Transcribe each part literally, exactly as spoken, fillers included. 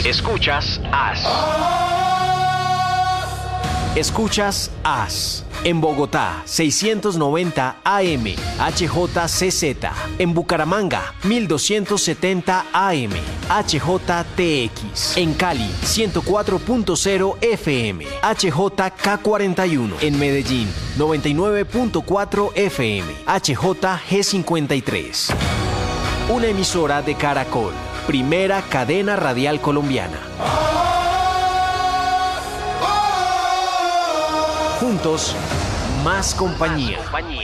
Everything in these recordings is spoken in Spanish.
Escuchas As. Escuchas As. En Bogotá, seiscientos noventa A M, H J C Z. En Bucaramanga, mil doscientos setenta A M, H J T X. En Cali, ciento cuatro punto cero F M, H J K cuarenta y uno. En Medellín, noventa y nueve punto cuatro F M, H J G cincuenta y tres. Una emisora de Caracol, primera cadena radial colombiana. Juntos, más compañía.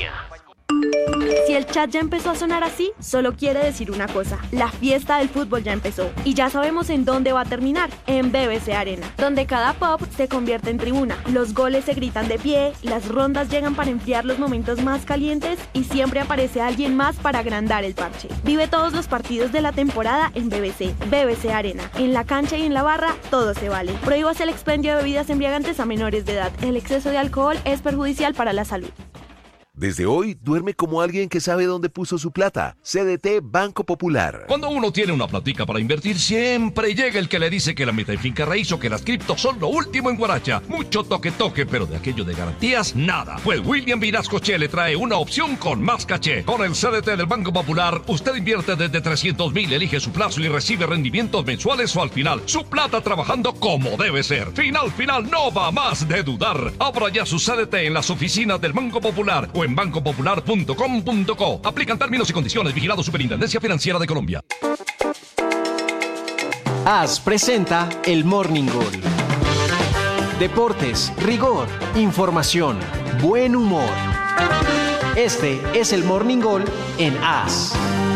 Si el chat ya empezó a sonar así, solo quiere decir una cosa: la fiesta del fútbol ya empezó. Y ya sabemos en dónde va a terminar: en B B C Arena, donde cada pop se convierte en tribuna. Los goles se gritan de pie, las rondas llegan para enfriar los momentos más calientes y siempre aparece alguien más para agrandar el parche. Vive todos los partidos de la temporada en B B C. B B C Arena. En la cancha y en la barra, todo se vale. Prohíbas el expendio de bebidas embriagantes a menores de edad. El exceso de alcohol es perjudicial para la salud. Desde hoy, duerme como alguien que sabe dónde puso su plata. C D T Banco Popular. Cuando uno tiene una platica para invertir, siempre llega el que le dice que la meta en finca raíz o que las cripto son lo último en Guaracha. Mucho toque-toque, pero de aquello de garantías, nada. Pues William Vinascoche le trae una opción con más caché. Con el C D T del Banco Popular, usted invierte desde trescientos mil, elige su plazo y recibe rendimientos mensuales o al final. Su plata trabajando como debe ser. Final, final, no va más de dudar. Abra ya su C D T en las oficinas del Banco Popular o en banco popular punto com punto co. Aplican términos y condiciones. Vigilado Superintendencia Financiera de Colombia. As presenta el Morning Gol. Deportes, rigor, información, buen humor. Este es el Morning Gol en As.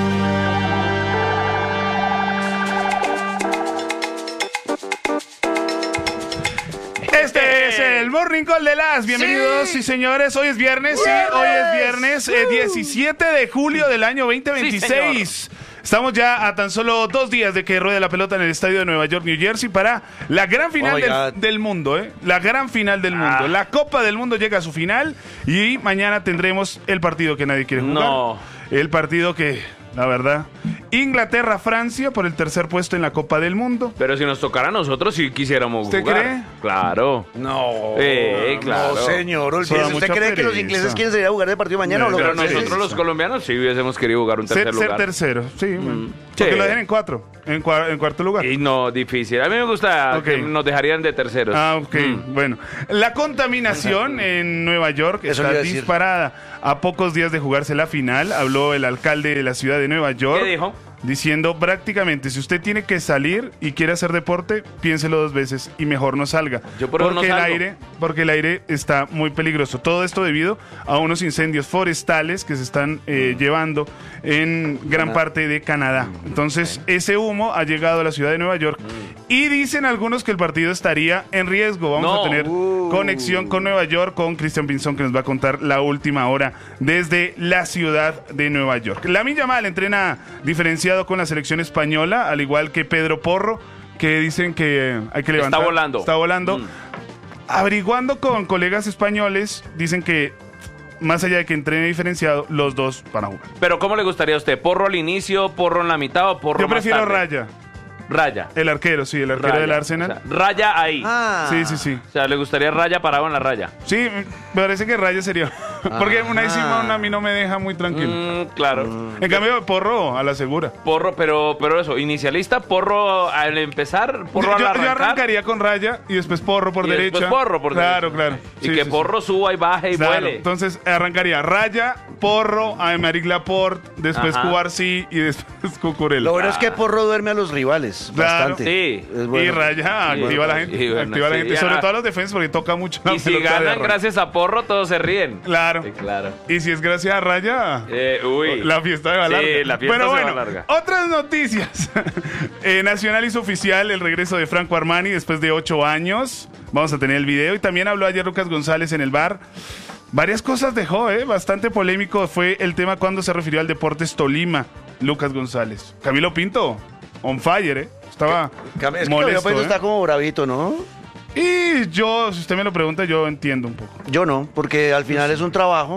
Este es el Morning Call de las. Bienvenidos, sí, sí señores. Hoy es viernes, sí, hoy es viernes, eh, diecisiete de julio del año veinte veintiséis. Sí, estamos ya a tan solo dos días de que ruede la pelota en el estadio de Nueva York, New Jersey, para la gran final oh del, del mundo, ¿eh? La gran final del mundo. Ah. La Copa del Mundo llega a su final y mañana tendremos el partido que nadie quiere jugar. No. El partido que, la verdad, Inglaterra-Francia por el tercer puesto en la Copa del Mundo. Pero si nos tocara a nosotros, si quisiéramos ¿Usted jugar. ¿Usted cree? Claro. No. Eh, claro. No, señor. Olvídese. ¿Usted cree que los ingleses quieren salir a jugar el partido mañana? No, o pero lo nosotros los colombianos sí hubiésemos querido jugar un tercer ser, lugar. Ser tercero, sí. Mm. Porque sí. lo dejan en cuatro, en, cua en cuarto lugar. Y no, difícil. A mí me gusta okay. que nos dejarían de terceros. Ah, ok. Mm. Bueno. La contaminación en Nueva York Eso está disparada. A pocos días de jugarse la final, habló el alcalde de la ciudad de Nueva York. ¿Qué dijo? Diciendo prácticamente, si usted tiene que salir y quiere hacer deporte, piénselo dos veces y mejor no salga. Yo por porque no el salgo. aire, porque el aire está muy peligroso. Todo esto debido a unos incendios forestales que se están eh, mm. llevando en gran parte de Canadá. Entonces, ese humo ha llegado a la ciudad de Nueva York mm. y dicen algunos que el partido estaría en riesgo. Vamos no. a tener uh. conexión con Nueva York, con Cristian Pinzón, que nos va a contar la última hora desde la ciudad de Nueva York. Lamine Yamal entrena diferenciado con la selección española, al igual que Pedro Porro, que dicen que hay que levantar. Está volando. Está volando. Mm. Averiguando con colegas españoles, dicen que más allá de que entrene diferenciado, los dos van a jugar. Pero ¿cómo le gustaría a usted? ¿Porro al inicio, porro en la mitad o porro Yo más prefiero tarde? Raya. Raya. El arquero, sí, el arquero Raya. del Arsenal. O sea, Raya ahí. Ah. Sí, sí, sí. O sea, le gustaría Raya parado en la raya. Sí, me parece que Raya sería. Ah. Porque una encima una a mí no me deja muy tranquilo. Mm, claro. Mm. En cambio, Porro a la segura. Porro, pero, pero eso, inicialista, Porro al empezar, Porro al yo, arrancar. yo arrancaría con Raya y después Porro por y derecha. Después Porro por derecha. Claro, claro. Y sí, que sí, Porro sí. suba y baje y claro. vuele. Entonces arrancaría Raya, Porro, Aymeric Laporte, después Cubarsí y después Cucurella. Lo bueno ah. es que Porro duerme a los rivales. Claro. Bastante. Sí. Es bueno. Y Raya activa sí, a la gente. sí, bueno, activa a la sí, gente. ya. Sobre todo a los defensas porque toca mucho la Y si pelota de ganan arranque. gracias a Porro, todos se ríen. Claro. Sí, claro. Y si es gracias a Raya, eh, uy. la fiesta va larga. Sí, la fiesta Pero se bueno, va larga. Otras noticias. eh, Nacional hizo oficial el regreso de Franco Armani después de ocho años. Vamos a tener el video. Y también habló ayer Lucas González en el bar. Varias cosas dejó, ¿eh? Bastante polémico fue el tema cuando se refirió al Deportes Tolima, Lucas González. Camilo Pinto, on fire, ¿eh? Estaba es que molesto, Camilo Pinto ¿eh? está como bravito, ¿no? Y yo, si usted me lo pregunta, yo entiendo un poco. Yo no, porque al final es un trabajo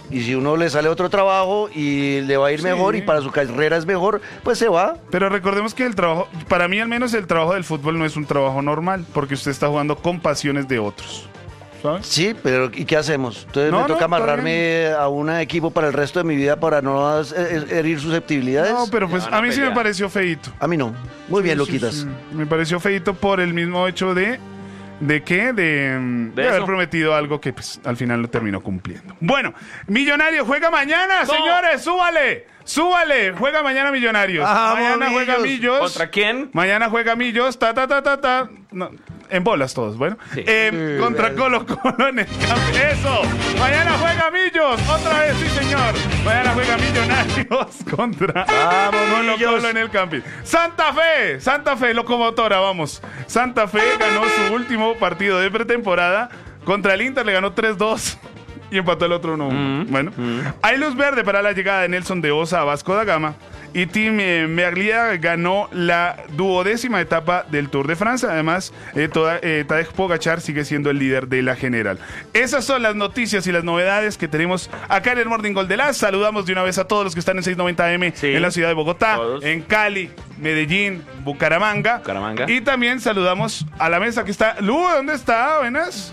Y si uno le sale otro trabajo y le va a ir Sí. mejor y para su carrera es mejor, pues se va. Pero recordemos que el trabajo, para mí al menos el trabajo del fútbol no es un trabajo normal, porque usted está jugando con pasiones de otros. ¿Sabes? Sí, pero ¿y qué hacemos? Entonces No, me no, toca está amarrarme a un equipo para el resto de mi vida para no as- eh, herir susceptibilidades. No, pero pues van a a mí sí me pelear. pareció feíto. A mí no. Muy bien, Sí, sí, Luquitas. sí. Me pareció feíto por el mismo hecho de... ¿De qué? De, mm, de De haber eso. prometido algo que pues, al final lo terminó cumpliendo. Bueno, Millonario juega mañana, No. señores, súbale, súbale, juega mañana Millonarios. Vamos, mañana juega Millos. Millos. ¿Contra quién? Mañana juega Millos, ta, ta, ta, ta, ta. No, en bolas todos, bueno. Sí. Eh, contra Colo Colo en el campo. Eso, mañana juega Millos, otra vez, sí señor. Mañana juega Millonarios contra Vamos, Colo Millos. Colo en el camping. Santa Fe, Santa Fe, locomotora, vamos. Santa Fe ganó su último partido de pretemporada. Contra el Inter le ganó tres dos y empató el otro uno uno. Mm, Bueno, mm. hay luz verde para la llegada de Nelson de Osa a Vasco da Gama. Y Team eh, Merlia ganó la duodécima etapa del Tour de Francia. Además, eh, toda, eh, Tadej Pogacar sigue siendo el líder de la general. Esas son las noticias y las novedades que tenemos acá en el Morning Gol de las. Saludamos de una vez a todos los que están en seiscientos noventa eme Sí. en la ciudad de Bogotá, Todos. en Cali, Medellín, Bucaramanga. Bucaramanga. Y también saludamos a la mesa que está. Lu, ¿dónde está? Buenas.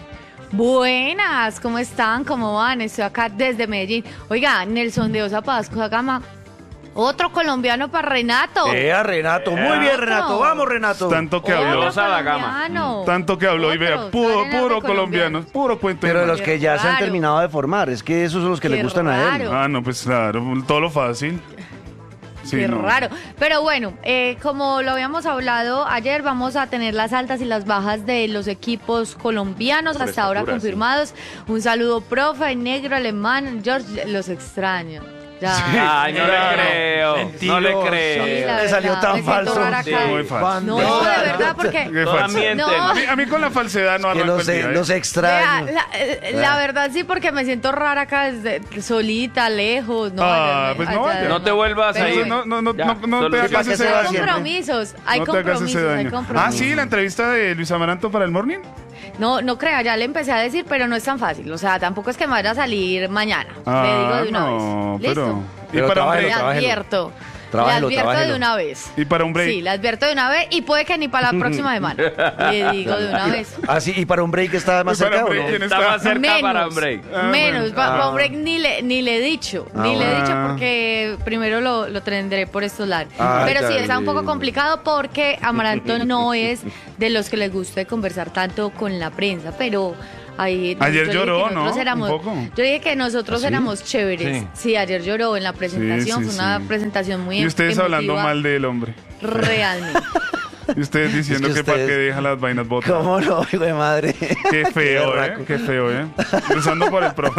Buenas, ¿cómo están? ¿Cómo van? Estoy acá desde Medellín. Oiga, Nelson de Osa Vasco da Gama, otro colombiano para Renato. Eh, Renato. Muy bien, Renato. Vamos, Renato. Tanto que Otro habló. Osa da Gama. colombiano. Tanto que habló y vea, Otro, puro, salen puro de colombiano, puro cuento. Pero de de los madre. que ya se han raro. terminado de formar. Es que esos son los que Qué le gustan a él. raro. Ah, no, pues claro, todo lo fácil. Sí, Qué no. raro. Pero bueno, eh, como lo habíamos hablado ayer, vamos a tener las altas y las bajas de los equipos colombianos Por hasta ahora estatura, sí. confirmados. Un saludo, profe, negro, alemán, George, los extraño. Ya. Ay, no le creo. No le Sí, creo. la Le salió verdad, tan me siento falso. rara Sí, acá. muy falso. No, de verdad, porque... Qué Todas falso. mienten. No. A mí, a mí con la falsedad no Que arranco los, el eh, día, ¿eh? los Vea, extraño. la, eh, la verdad sí, porque me siento rara acá, desde, solita, lejos. No, Ah, vaya, pues no vaya. vaya. No te vuelvas Pero a ir. bueno. No, no, no, Ya, no, no solo- te Sí, hagas ¿para qué ese se va Hay daño. siempre? compromisos, hay No te hagas ese compromisos, hay daño. compromisos. Ah, sí, la entrevista de Luis Amaranto para el Morning. No, no crea, ya le empecé a decir, pero no es tan fácil. O sea, tampoco es que me vaya a salir mañana. le digo de una Ah, no, vez. ¿Listo? pero... Y Pero para un trabájelo, Le break. trabájelo. advierto. Trabájelo, le advierto trabájelo. de una vez. Y para un break. Sí, le advierto de una vez y puede que ni para la próxima semana. Le digo de una vez. Ah, sí, ¿y para un break está más Y para cerca un o break, no? ¿quién Está está? más cerca Menos, para un break. Ah, menos, bueno. para Ah. un break ni le, ni le he dicho, Ah, ni le he bueno. dicho porque primero lo, lo tendré por estos lados. Ah, Pero sí, está está un poco bien. complicado porque Amaranto no es de los que les gusta conversar tanto con la prensa, pero... Ahí, Ayer yo dije lloró, que nosotros ¿no? éramos- Un poco. Yo dije que nosotros ¿Ah, sí? éramos chéveres. Sí. Sí. ayer lloró en la presentación, Sí, sí, fue una sí. presentación muy Y ustedes hablando emotiva, mal del hombre. Realmente. Y ustedes diciendo Es que que, para ustedes- que deja las vainas botadas. ¿Cómo no, hijo de madre? Qué feo, ¿eh? berraco. Qué feo, ¿eh? Cruzando por el profe.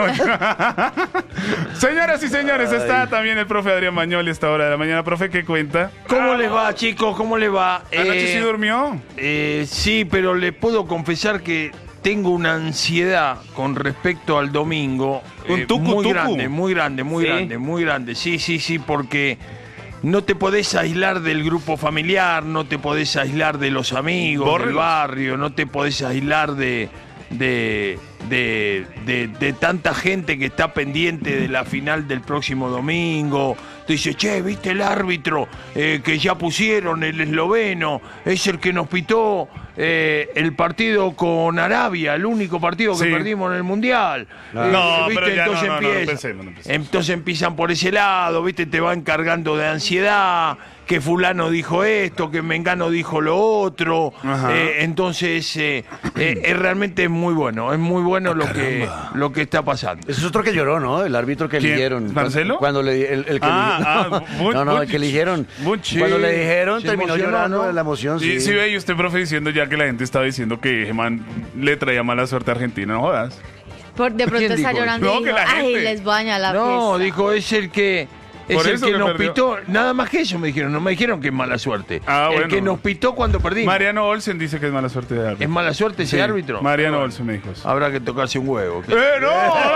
Señoras y señores, está también el profe Adrián Mañoli a esta hora de la mañana. Profe, ¿qué cuenta? ¿Cómo les va, chicos? ¿Cómo les va? ¿Anoche Eh, sí durmió? eh, sí, pero les puedo confesar que tengo una ansiedad con respecto al domingo. Un eh, tucu, muy tucu. grande, muy grande, muy ¿Sí? grande, muy grande. Sí, sí, sí, porque no te podés aislar del grupo familiar, no te podés aislar de los amigos, del Bórrelos. barrio, no te podés aislar de... De, de, de- de tanta gente que está pendiente de la final del próximo domingo. Te dice, che, ¿viste el árbitro eh, que ya pusieron, el esloveno? Es el que nos pitó eh, el partido con Arabia, el único partido que Sí. perdimos en el Mundial. No, Eh, pero ya Entonces no, no, no, no empieza- empecemos, no empecemos. entonces empiezan por ese lado, ¿viste? Te van cargando de ansiedad, que fulano dijo esto, que Mengano dijo lo otro. Ajá. Eh, entonces, eh, eh, es realmente muy bueno, es muy bueno lo, que, lo que está pasando. Ese es otro que lloró, ¿no? El árbitro que ¿Quién? eligieron. ¿Marcelo? Cuando le, el, el que Ah, eligió- ah, Buch- no, no, el Buch- que eligieron. Buch- Cuando Sí, le dijeron, se terminó emocionó, llorando ¿no? de la emoción. Sí, Sí, sí, ve, y usted, profe, diciendo ya que la gente estaba diciendo que Germán le traía mala suerte a Argentina, no jodas. Por, de pronto ¿Quién está dijo llorando eso? y No, que dijo, la ay, gente. les baña la No, fiesta. dijo, es el que Es Por el eso que que nos perdió. pitó, nada más que eso me dijeron, no me dijeron que es mala suerte. Ah, el bueno. que nos pitó cuando perdimos. Mariano Olsen dice que es mala suerte de árbitro. ¿Es mala suerte ese Sí, árbitro? Mariano Bueno, Olsen me dijo eso. Habrá que tocarse un huevo. ¡Eh, no!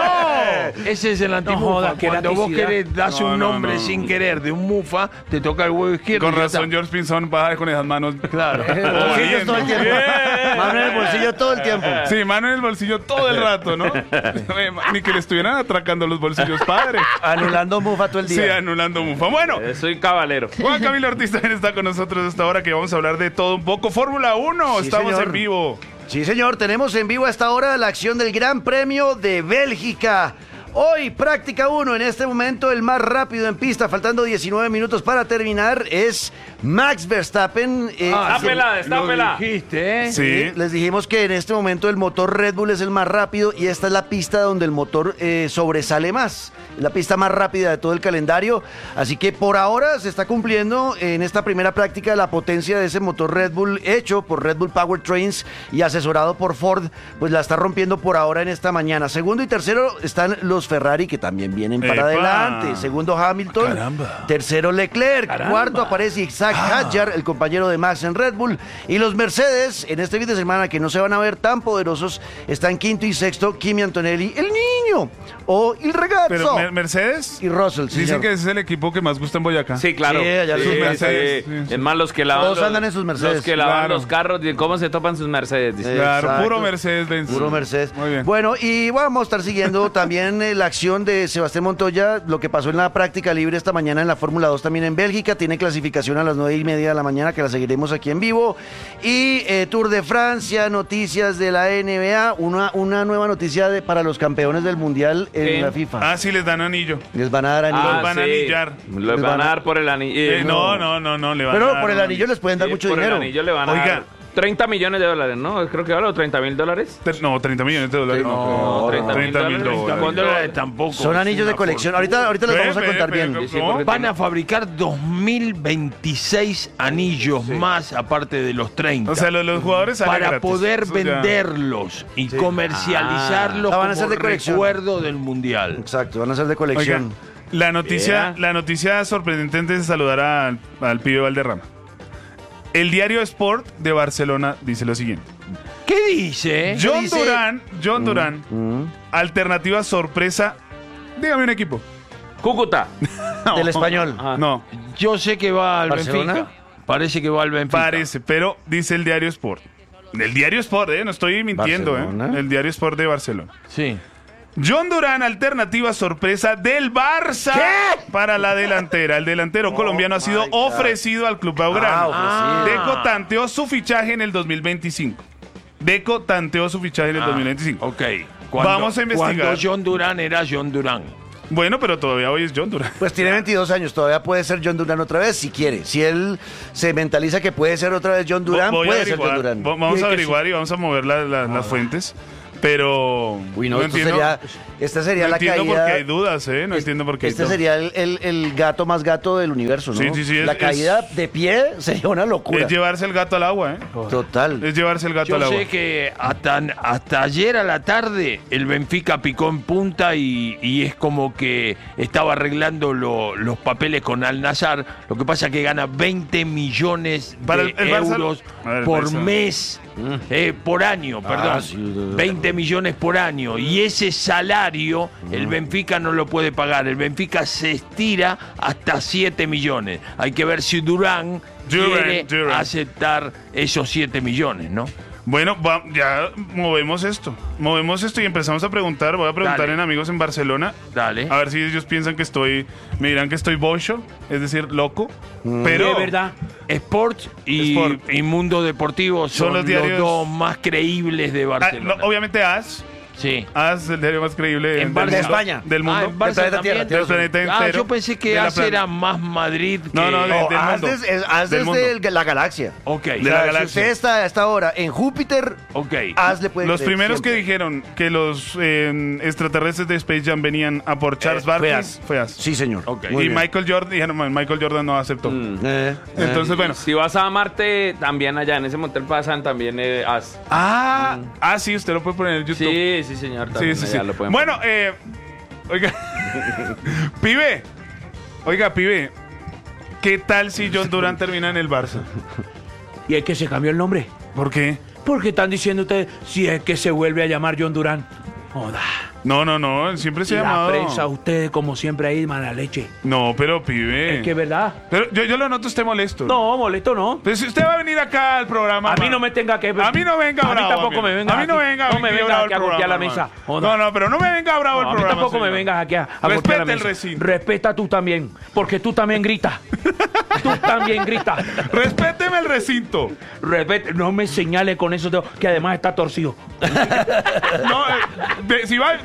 no! Ese es el antimufa. joda, qué Cuando vos erraticidad. querés, das No, un no, nombre no. sin querer de un mufa, te toca el huevo izquierdo. Con y ya razón, está. George Pinzón baja con esas manos. Claro. Bolsillos todo el tiempo. Bien. Mano en el bolsillo todo el tiempo. Sí, mano en el bolsillo todo el rato, ¿no? Ni que le estuvieran atracando los bolsillos, padre. Anulando mufa todo el Sí, día. anulando mufa. Bueno, Eh, Soy caballero. Juan Camilo Ortiz también está con nosotros hasta ahora que vamos a hablar de todo un poco. Fórmula uno, Sí, estamos señor. en vivo. Sí, señor, tenemos en vivo a esta hora la acción del Gran Premio de Bélgica. Hoy, práctica uno, en este momento el más rápido en pista, faltando diecinueve minutos para terminar, es Max Verstappen. Eh, Ah, sí, Estápela, Lo estápela. dijiste, ¿eh? Sí. les dijimos que en este momento el motor Red Bull es el más rápido y esta es la pista donde el motor eh, sobresale más. La pista más rápida de todo el calendario. Así que por ahora se está cumpliendo en esta primera práctica la potencia de ese motor Red Bull hecho por Red Bull Powertrains y asesorado por Ford. Pues la está rompiendo por ahora en esta mañana. Segundo y tercero están los Ferrari que también vienen para ¡Epa! adelante. Segundo Hamilton. Caramba. Tercero Leclerc. Caramba. Cuarto aparece Isaac Hadjar, el compañero de Max en Red Bull. Y los Mercedes, en este fin de semana que no se van a ver tan poderosos, están quinto y sexto Kimi Antonelli, el niño, o el ragazzo. Pero Mer- Mercedes, Y Russell, sí, dicen señor. que ese es el equipo que más gusta en Boyacá. Sí, claro. Sí, allá Sí, sus sí, Mercedes. sí. Sí, sí. Es más, los que lavan. Todos los- andan en sus Mercedes. Los que lavan Claro. los carros, ¿cómo se topan sus Mercedes? Dice. Claro, Exacto. puro Mercedes-Benz. Puro Mercedes. Muy bien. Bueno, y vamos a estar siguiendo también eh, la acción de Sebastián Montoya, lo que pasó en la práctica libre esta mañana en la Fórmula dos también en Bélgica. Tiene clasificación a las nueve y media de la mañana, que la seguiremos aquí en vivo. Y eh, Tour de Francia, noticias de la N B A, una, una nueva noticia de, para los campeones del Mundial en Sí. la FIFA. Ah, sí, les dan anillo. Les van a dar anillo. Los van a anillar. Los van a dar por el anillo. Eh, no, no, no, no, le van a Pero dar por el un anillo les pueden dar Sí, mucho por dinero. el anillo le van a Oiga. dar treinta millones de dólares, ¿no? Creo que vale o treinta mil dólares. Tre- No, treinta millones de dólares. No, treinta mil treinta mil dólares. dólares. Con dólares tampoco. Son es anillos de una colección. fortuna. Ahorita, ahorita les Ve, vamos a ve, contar ve, bien. ve, Sí, ¿no? porque Van a fabricar dos mil veintiséis anillos más aparte de los treinta. O sea, los, los jugadores salen para gratis. poder Eso ya- venderlos y comercializarlos Ah, van a ser como de colección. recuerdo del mundial. Exacto, van a ser de colección. Oiga, la noticia, Vea. la noticia sorprendente antes de saludar al, al pibe Valderrama. El diario Sport de Barcelona dice lo siguiente. ¿Qué dice? John dice? Durán, John Durán, Mm. alternativa sorpresa. Dígame un equipo. Cúcuta. No, Del español. Ah. No, Yo sé que va al ¿Barcelona? Benfica. Parece que va al Benfica. parece, pero dice el diario Sport. El diario Sport, ¿eh? No estoy mintiendo, Barcelona. ¿eh? El diario Sport de Barcelona. Sí. John Durán, alternativa sorpresa del Barça para la delantera. El delantero colombiano ha sido my God. ofrecido al club Blaugrana. Ah, ofrecido. Deco tanteó su fichaje en el dos mil veinticinco. Deco tanteó su fichaje en el Ah, dos mil veinticinco. Ok. Vamos a investigar. Cuando John Durán era John Durán. Bueno, pero todavía hoy es John Durán. Pues tiene veintidós años, todavía puede ser John Durán otra vez si quiere. Si él se mentaliza que puede ser otra vez John Durán, Voy a puede ser averiguar, John Durán. va- Vamos Y a que averiguar y vamos a mover la- la- las fuentes. Pero Uy, no, no esto entiendo, sería, esta sería no la entiendo caída. por qué hay dudas, ¿eh? No es- entiendo por qué hay Este dudas. sería el, el- el gato más gato del universo, ¿no? Sí, sí, sí, es- La caída es- de pie sería una locura. Es llevarse el gato al agua, ¿eh? Total. Es llevarse el gato Yo al agua. sé que hasta, hasta ayer a la tarde el Benfica picó en punta y, y es como que estaba arreglando lo- los papeles con Al Nassr. Lo que pasa es que gana veinte millones de Para el- el Barça- euros A ver, el por Barça. mes, eh, por año, perdón. sí, de- de- veinte millones por año. Y ese salario el Benfica no lo puede pagar. El Benfica se estira hasta siete millones. Hay que ver si Durán, Durán, quiere Durán. aceptar esos siete millones, ¿no? Bueno, va- ya movemos esto. Movemos esto y empezamos a preguntar. Voy a preguntar Dale. en amigos en Barcelona. Dale. A ver si ellos piensan que estoy. Me dirán que estoy bocho, es decir, loco. Pero. De verdad. Sport y, Sport. y Mundo Deportivo son, Son los los, diarios- dos más creíbles de Ah, Barcelona. no, obviamente AS. Sí. AS, el diario más creíble En del Bar- mundo, de España. Del mundo. Ah, en Barça planeta también. Tierra, del planeta Ah, entero. yo pensé que de la AS plan- era más Madrid que... No, no, de- No, del haz mundo. desde, es- haz Del desde mundo. el- la galaxia. Ok, De O la sea, si galaxia. usted está hasta ahora en Júpiter, ok. Haz le puede Los creer primeros que siempre. dijeron que los eh, extraterrestres de Space Jam venían a por Charles Eh, Barkley fue AS. fue AS. Sí, señor. Ok. Muy Y bien. Michael Jordan, dijeron, "Man, Michael Jordan no aceptó. Mm. Eh, Entonces, bueno. Si vas a Marte, también allá en ese motel pasan también eh, as. Ah, ah, sí, usted lo puede poner en YouTube. Sí, sí, señor. Sí, También sí, allá sí. lo pueden Bueno, poner. eh, oiga, pibe, Oiga, pibe, ¿qué tal si John Durán termina en el Barça? Y es que se cambió el nombre. ¿Por qué? Porque están diciendo ustedes si es que se vuelve a llamar John Durán. Joda. No, no, no, siempre se ha La llamado. prensa, ustedes como siempre ahí, mala leche. No, pero pibe. Es que es verdad. Pero yo, yo lo noto usted molesto. No, molesto no. Pero si usted va a venir acá al programa. A mí man. no me tenga que... A mí no venga a bravo. A mí tampoco amigo. me venga A mí no aquí. venga. No me venga venga aquí a al golpear la programa, mesa. man. Joda. No, no, pero no me venga bravo No, el a mí programa. tampoco señor. me vengas aquí a, a Respete golpear la el mesa. recinto. Respeta tú también, porque tú también gritas. Tú también gritas. Respéteme el recinto. Respete, no me señale con eso de- que además está torcido. No, eh, de- si va.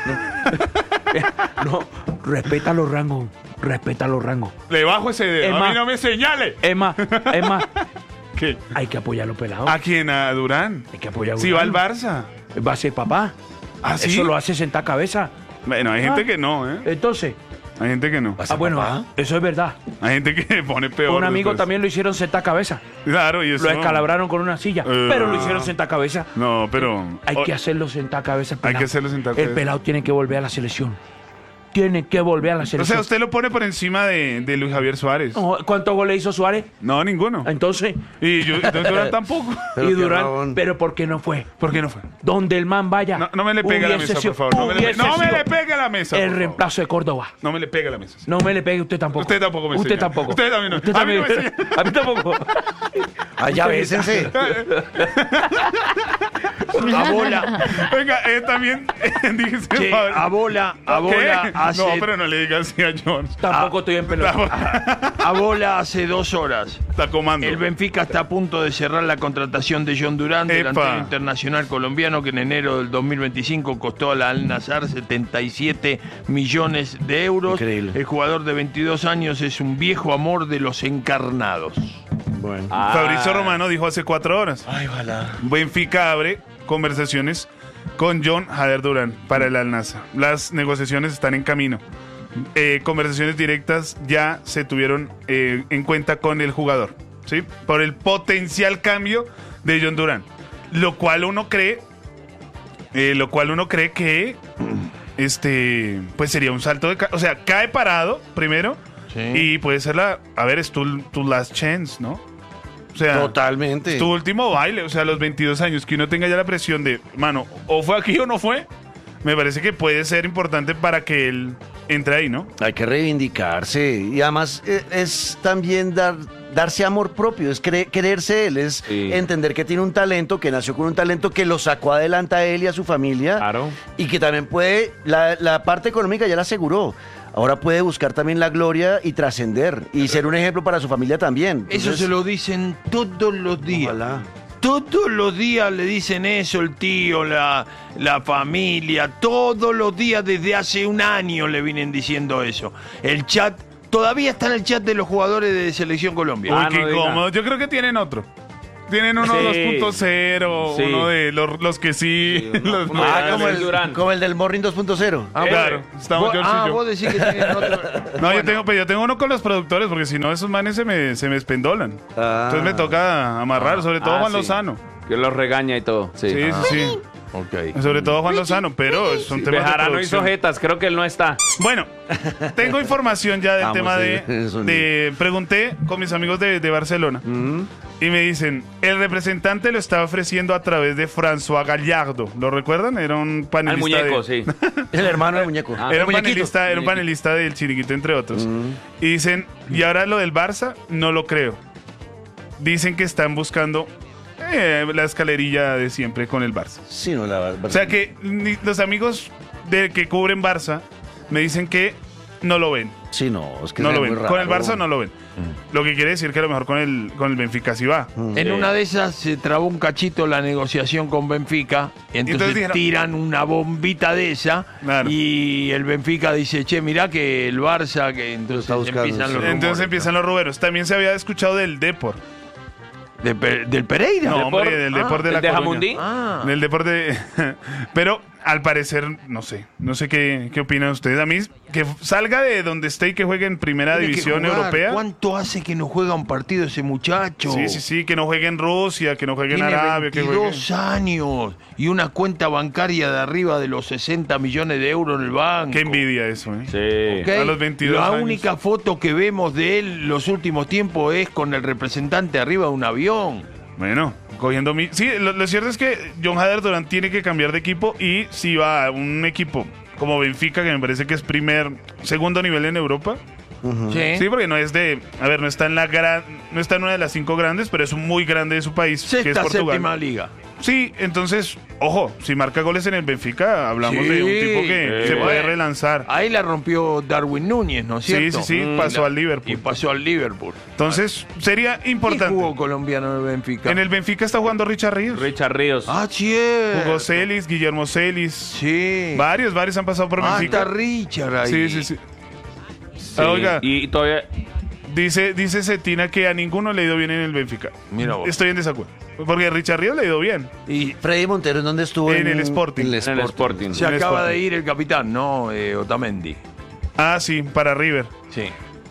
No, respeta los rangos. Respeta los rangos. Le bajo ese dedo. Es A más- mí no me señale. Es más, es más, ¿Qué? hay que apoyar a los pelados. ¿A quién? ¿A Durán? Hay que apoyar a Si va al Durán. Barça. Va a ser papá. ¿Ah, sí? Eso lo hace sentar cabeza. Bueno, hay gente Ah. que no, ¿eh? Entonces, Hay gente que no. ah, bueno, eso es verdad. Hay gente que pone peor. Un amigo después. también lo hicieron sentar cabeza. Claro, y eso. Lo escalabraron con una silla, Eh, pero lo hicieron sentar cabeza. No, pero. Hay o- que hacerlo sentar cabeza. Hay pelado. que hacerlo sentar El cabeza. pelado tiene que volver a la selección. Tiene que volver a la O selección. sea, usted lo pone por encima de, de Luis Javier Suárez. No, ¿cuántos goles hizo Suárez? No, ninguno. Entonces, Y yo, entonces Durán tampoco. Pero y qué Durán, rabón. pero ¿por qué no fue? ¿Por qué no fue? Donde el man vaya. No, no me le pegue a la hubiese mesa, sido- por favor. No me le, hubiese no me sido le pegue a la mesa. El por favor. reemplazo de Córdoba. No me le pegue a la mesa. No me le pegue usted tampoco. Usted tampoco me Usted enseña. tampoco. Usted también no. Usted A mí no también. me enseña. A mí tampoco. Allá bésense. A bola, Venga, eh, también dígese, che, Fabio. a bola, a ¿Qué? bola hace, No, pero no le digas así a John. Tampoco estoy en pelota. a bola hace dos horas. Está comando. El Benfica está a punto de cerrar la contratación de John Durán, Epa. delantero internacional colombiano que en enero del dos mil veinticinco costó a la Al Nassr setenta y siete millones de euros. Increíble. El jugador de veintidós años es un viejo amor de los encarnados. Bueno. Fabrizio Romano dijo hace cuatro horas. Ay, ojalá. Benfica abre conversaciones con John Jader Durán para el Al Nassr. Las negociaciones están en camino. Eh, conversaciones directas ya se tuvieron eh, en cuenta con el jugador, ¿sí? Por el potencial cambio de John Durán. Lo cual uno cree, eh, lo cual uno cree que este, pues sería un salto de, ca- o sea, cae parado primero y puede ser la, a ver, es tu, tu last chance, ¿no? O sea, Totalmente. tu último baile, o sea, a los veintidós años, que uno tenga ya la presión de, mano, o fue aquí o no fue, me parece que puede ser importante para que él entre ahí, ¿no? Hay que reivindicarse. Y además eh, es también dar, darse amor propio, es cre- quererse él, es Sí. entender que tiene un talento, que nació con un talento que lo sacó adelante a él y a su familia. Claro. Y que también puede, la, la parte económica ya la aseguró. Ahora puede buscar también la gloria y trascender. Y ser un ejemplo para su familia también. Eso Entonces, se lo dicen todos los días. ojalá. Todos los días le dicen eso el tío, la, la familia, todos los días desde hace un año le vienen diciendo eso. El chat, todavía está en el chat de los jugadores de Selección Colombia. Uy, Ah, qué no diga. incómodo. Yo creo que tienen otro. Tienen uno Sí. dos punto cero, Sí. uno de los, los que sí. Sí, uno- los uno más- Ah, de como el, Durán. como el del Morning dos punto cero. Ah, claro. Estamos Vos- George ah, y yo. vos decís que tienen otro. No, Bueno, yo tengo, pero yo tengo uno con los productores, porque si no, esos manes se me, se me espendolan. Ah. Entonces me toca amarrar, sobre todo Ah, Juan sí. Lozano. Que los regaña y todo. Sí. Sí, sí, sí. ok. Sobre todo Juan Lozano, pero son temas de Bejarano hizo producción. jetas, creo que él no está. Bueno, tengo información ya del Vamos, tema de, sí, eso ni- de... Pregunté con mis amigos de, de Barcelona y me dicen, el representante lo estaba ofreciendo a través de François Gallardo. ¿Lo recuerdan? Era un panelista Al muñeco, de- sí. El hermano del muñeco. Ah. Era un, Muñequito. panelista, era un panelista del Chiringuito, entre otros. Y dicen, y ahora lo del Barça, no lo creo. Dicen que están buscando eh, la escalerilla de siempre con el Barça. Sí, no, la O sea que ni- los amigos de que cubren Barça me dicen que no lo ven. Sí, no, es que No es lo muy ven. raro. Con el Barça no lo ven. Lo que quiere decir que a lo mejor con el, con el Benfica sí va. En una de esas se trabó un cachito la negociación con Benfica, y entonces, Entonces dijeron- tiran una bombita de esa Claro. y el Benfica dice, che, mirá que el Barça, que entonces está buscando, empiezan sí. los Entonces rumores, empiezan los ruberos. También se había escuchado del Depor. ¿De Pe- ¿Del Pereira? No, Depor? hombre, del Ah, Depor de ¿el la de Coruña. Jamundí? Ah. Del Depor de... Pero al parecer, no sé, no sé qué, qué opinan ustedes. A mí, que salga de donde esté y que juegue en primera Tiene que división jugar. europea. ¿Cuánto hace que no juega un partido ese muchacho? Sí, sí, sí, que no juegue en Rusia, que no juegue Tiene en Arabia, que juegue... veintidós años y una cuenta bancaria de arriba de los sesenta millones de euros en el banco. Qué envidia eso, ¿eh? Sí. ¿Ok? A los veintidós La años. única foto que vemos de él los últimos tiempos es con el representante arriba de un avión. Bueno, cogiendo mi... Sí, lo, lo cierto es que John Hader Durán tiene que cambiar de equipo y si va a un equipo como Benfica, que me parece que es primer, segundo nivel en Europa. ¿Sí? Sí, porque no es de... A ver, no está en la gran, no está en una de las cinco grandes, pero es un muy grande de su país, que es Sexta, Portugal. séptima liga. Sí, entonces, ojo, si marca goles en el Benfica, hablamos Sí, de un tipo que eh, se puede bueno. relanzar. Ahí la rompió Darwin Núñez, ¿no es Sí, cierto? sí, sí, Mm, pasó la- al Liverpool. Y pasó al Liverpool. Entonces, sería ¿Quién importante. jugó colombiano en el Benfica? En el Benfica está jugando Richard Ríos. Richard Ríos. Ah, cierto. Jugó Celis, Guillermo Celis. Sí. Varios, varios han pasado por Ah, Benfica. está Richard ahí. Sí, sí, sí. Sí, Ah, oiga, Y todavía... dice, dice Cetina que a ninguno le ha ido bien en el Benfica. Mira vos. Estoy en desacuerdo. Porque a Richard Ríos le ha ido bien. Y Freddy Montero, ¿en dónde estuvo? En el Sporting. En el En el Sporting. Sporting. se En el acaba Sporting. de ir el capitán, ¿no? Eh, Otamendi. Ah, sí, para River. Sí.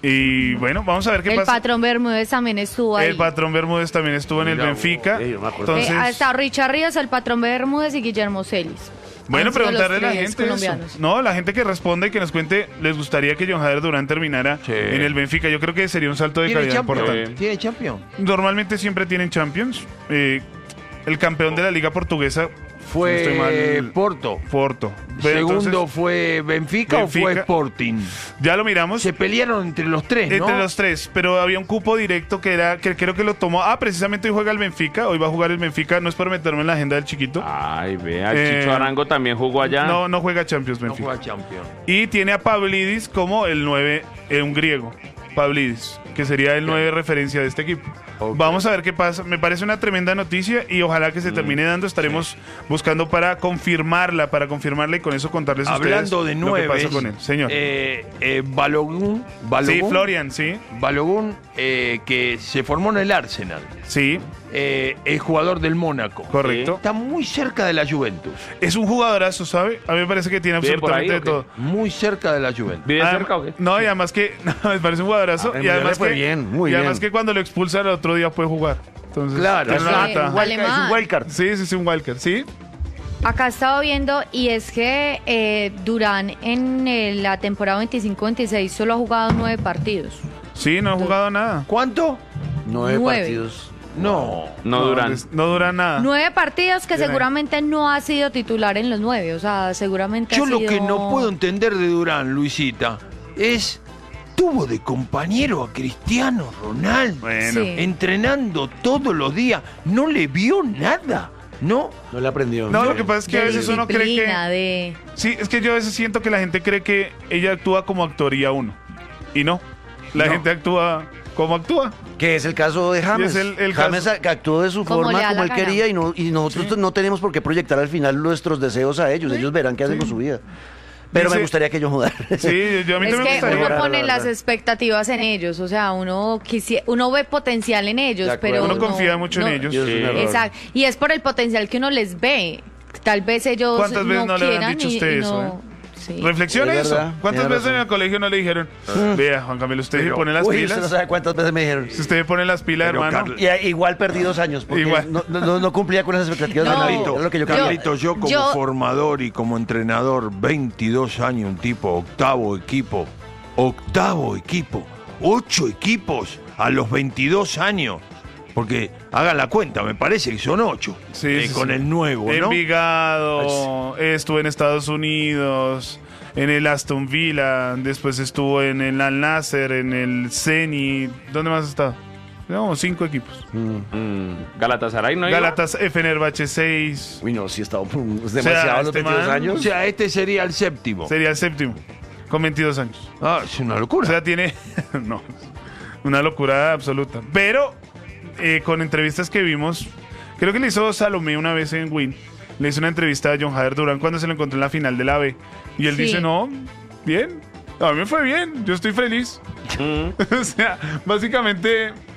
Y bueno, vamos a ver qué El pasa. patrón Bermúdez también estuvo ahí. El patrón Bermúdez también estuvo en el Mira, Benfica. ey, yo me acuerdo. Entonces, Eh, ha estado Richard Ríos, el patrón Bermúdez y Guillermo Celis. bueno, Han sido los preguntarle a la tres gente colombianos. eso. No, la gente que responde y que nos cuente, les gustaría que John Hader Durán terminara Sí. en el Benfica. Yo creo que sería un salto de ¿Tiene calidad Champions? importante. ¿Tiene Champions? Normalmente siempre tienen Champions. Eh, el campeón de la Liga Portuguesa Fue si no estoy mal, Porto. Porto. Pero Segundo entonces, fue Benfica, o fue Benfica. Sporting. ya lo miramos. Se pelearon entre los tres, ¿no? Entre los tres, pero había un cupo directo que era que creo que lo tomó. Ah, precisamente hoy juega el Benfica. Hoy va a jugar el Benfica. No es por meterme en la agenda del chiquito. Ay, vea, el Eh, Chicho Arango también jugó allá. No, no juega Champions No Benfica. juega Champions. Y tiene a Pavlidis como el nueve, eh, un griego. Pavlidis, que sería el nueve de referencia de este equipo. Ok. Vamos a ver qué pasa. Me parece una tremenda noticia y ojalá que se Mm, termine dando. Estaremos buscando para confirmarla, para confirmarla y con eso contarles a ustedes Hablando de lo nueve, que pasa con él. Señor. Eh, eh, Balogun, Balogun, sí, Florian, sí. Balogun, eh, que se formó en el Arsenal, Sí, eh, es jugador del Mónaco. correcto. Está muy cerca de la Juventus. Es un jugadorazo, ¿sabe? A mí me parece que tiene ¿Vive por ahí absolutamente de o qué? todo. Muy cerca de la Juventus. ¿Vive Adem- cerca o qué? No, y además que no, me parece un jugadorazo. Ah, y además le fue que, bien, muy y además bien. que cuando lo expulsan el otro día puede jugar. Entonces, Claro, tiene una sí, nota. igual- Alemán. Es un wildcard. Sí, sí, sí, un wildcard. Sí, Acá estaba viendo y es que eh, Durán en eh, la temporada veinticinco veintiséis solo ha jugado nueve partidos. sí, no ha jugado nada. ¿Cuánto? Nueve, Nueve. partidos. No. No duran. des- No dura nada. Nueve partidos que Bien ahí. seguramente no ha sido titular en los nueve, o sea, seguramente Yo ha lo sido- que no puedo entender de Durán, Luisita, es tuvo de compañero a Cristiano Ronaldo, Bueno, Sí. entrenando todos los días, no le vio nada, ¿no? No le aprendió. no, lo que pasa es que a de veces uno cree disciplina, que... de... Sí, es que yo a veces siento que la gente cree que ella actúa como actuaría uno. Y no. La No. gente actúa como actúa. Que es el caso de James. Y es el- el James caso- a- actuó de su Como forma, le da como la él gana. quería, y, no, y nosotros no tenemos por qué proyectar al final nuestros deseos a ellos. Ellos verán qué hacen con su vida. Pero Dice- me gustaría que ellos jugaran. Sí, yo a mí Es también me que gustaría. uno La pone verdad. las expectativas en ellos, o sea, uno quisi- uno ve potencial en ellos, De acuerdo. pero Uno no- confía mucho no- en ellos. Y eso es un error. Exacto, y es por el potencial que uno les ve. Tal vez ellos ¿Cuántas veces no le habrán quieran dicho a y- usted y eso, no- sí. Reflexione Es eso. verdad, ¿Cuántas tiene veces en razón. el colegio no le dijeron? Vea, Juan Camilo, usted se Pero- pone las Uy, pilas. usted no sabe cuántas veces me dijeron. Si usted pone las pilas, Pero, hermano. Carl- Y a- igual perdí dos años, porque Igual. No, no- no cumplía con las expectativas No. de nadie. Era lo que yo quería. Carlito, yo como yo- formador y como entrenador, veintidós años, un tipo, octavo equipo, octavo equipo, ocho equipos a los veintidós años. Porque hagan la cuenta, me parece que son ocho. Sí, eh, sí, con sí. el nuevo, ¿no? Envigado, estuvo en Estados Unidos, en el Aston Villa, después estuvo en el Al Nasser, en el Zenit. ¿Dónde más ha estado? No, cinco equipos. Mm, Galatasaray no iba? Galatas, Fenerbahce seis. Uy, no, sí, estaba es sea, demasiado los este veintidós man- O años. sea, este sería el séptimo. Sería el séptimo, con veintidós años. Ah, es una O locura. sea, tiene... no, una locura absoluta. Pero eh, con entrevistas que vimos, creo que le hizo Salomé una vez en Win, le hizo una entrevista a John Hader Durán cuando se lo encontró en la final de la B. Y él Sí. dice, no, bien, a mí me fue bien, yo estoy feliz. Mm. O sea, básicamente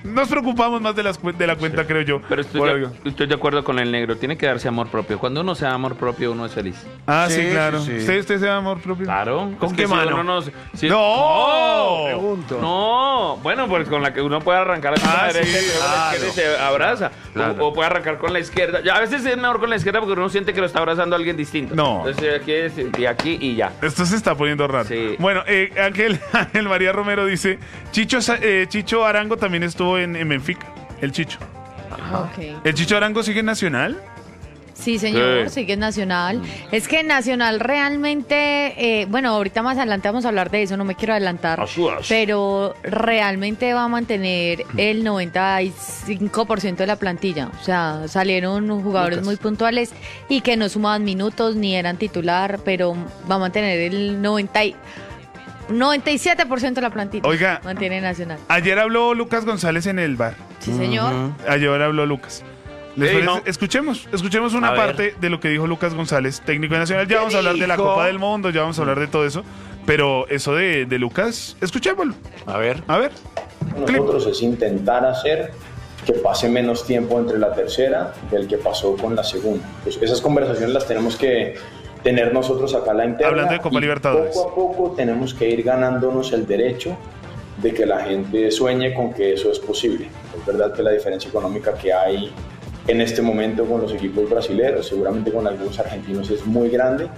nos preocupamos más de, las, cu- de la cuenta, sí. creo yo. Pero estoy Por de, algo. estoy de acuerdo con el negro. Tiene que darse amor propio. Cuando uno se da amor propio, uno es feliz. Ah, sí, Sí, claro. sí, sí. ¿Usted, ¿Usted se da amor propio? Claro. ¿Con Es qué que si mano? uno no, se- si- ¡No! Pregunto. No, bueno, pues con la que uno puede arrancar con Ah, la derecha sí, y luego la izquierda y se abraza. Claro. O, o puede arrancar con la izquierda. Ya, a veces es mejor con la izquierda porque uno siente que lo está abrazando a alguien distinto. No. Entonces aquí es y aquí y ya. Esto se está poniendo raro. Sí. Bueno, eh, Ángel, Ángel María Romero dice, Chicho, Sa- eh, Chicho Arango también estuvo en, en Benfica, el Chicho. Ok. ¿El Chicho Arango sigue en Nacional? Sí, señor, Sí. sigue en Nacional. Es que Nacional realmente, eh, bueno, ahorita más adelante vamos a hablar de eso, no me quiero adelantar, Asuas. pero realmente va a mantener el noventa y cinco por ciento de la plantilla. O sea, salieron jugadores Lucas. muy puntuales y que no sumaban minutos ni eran titular, pero va a mantener el noventa y- noventa y siete por ciento de la plantilla. Oiga. Mantiene Nacional. Ayer habló Lucas González en el bar. Sí, señor. Ayer habló Lucas. ¿Les Sí, parece? no. Escuchemos, escuchemos una A ver. parte de lo que dijo Lucas González, técnico de Nacional. Ya ¿Qué vamos a hablar de la dijo? Copa del Mundo, ya vamos a hablar de todo eso. Pero eso de, de Lucas, escuchémoslo. A ver. A ver. Clip. Nosotros es intentar hacer que pase menos tiempo entre la tercera del que pasó con la segunda. Pues esas conversaciones las tenemos que tener nosotros acá a la interna. Hablando de Copa y Libertadores. Poco a poco tenemos que ir ganándonos el derecho de que la gente sueñe con que eso es posible. Es verdad que la diferencia económica que hay en este momento con los equipos brasileños, seguramente con algunos argentinos, es muy grande,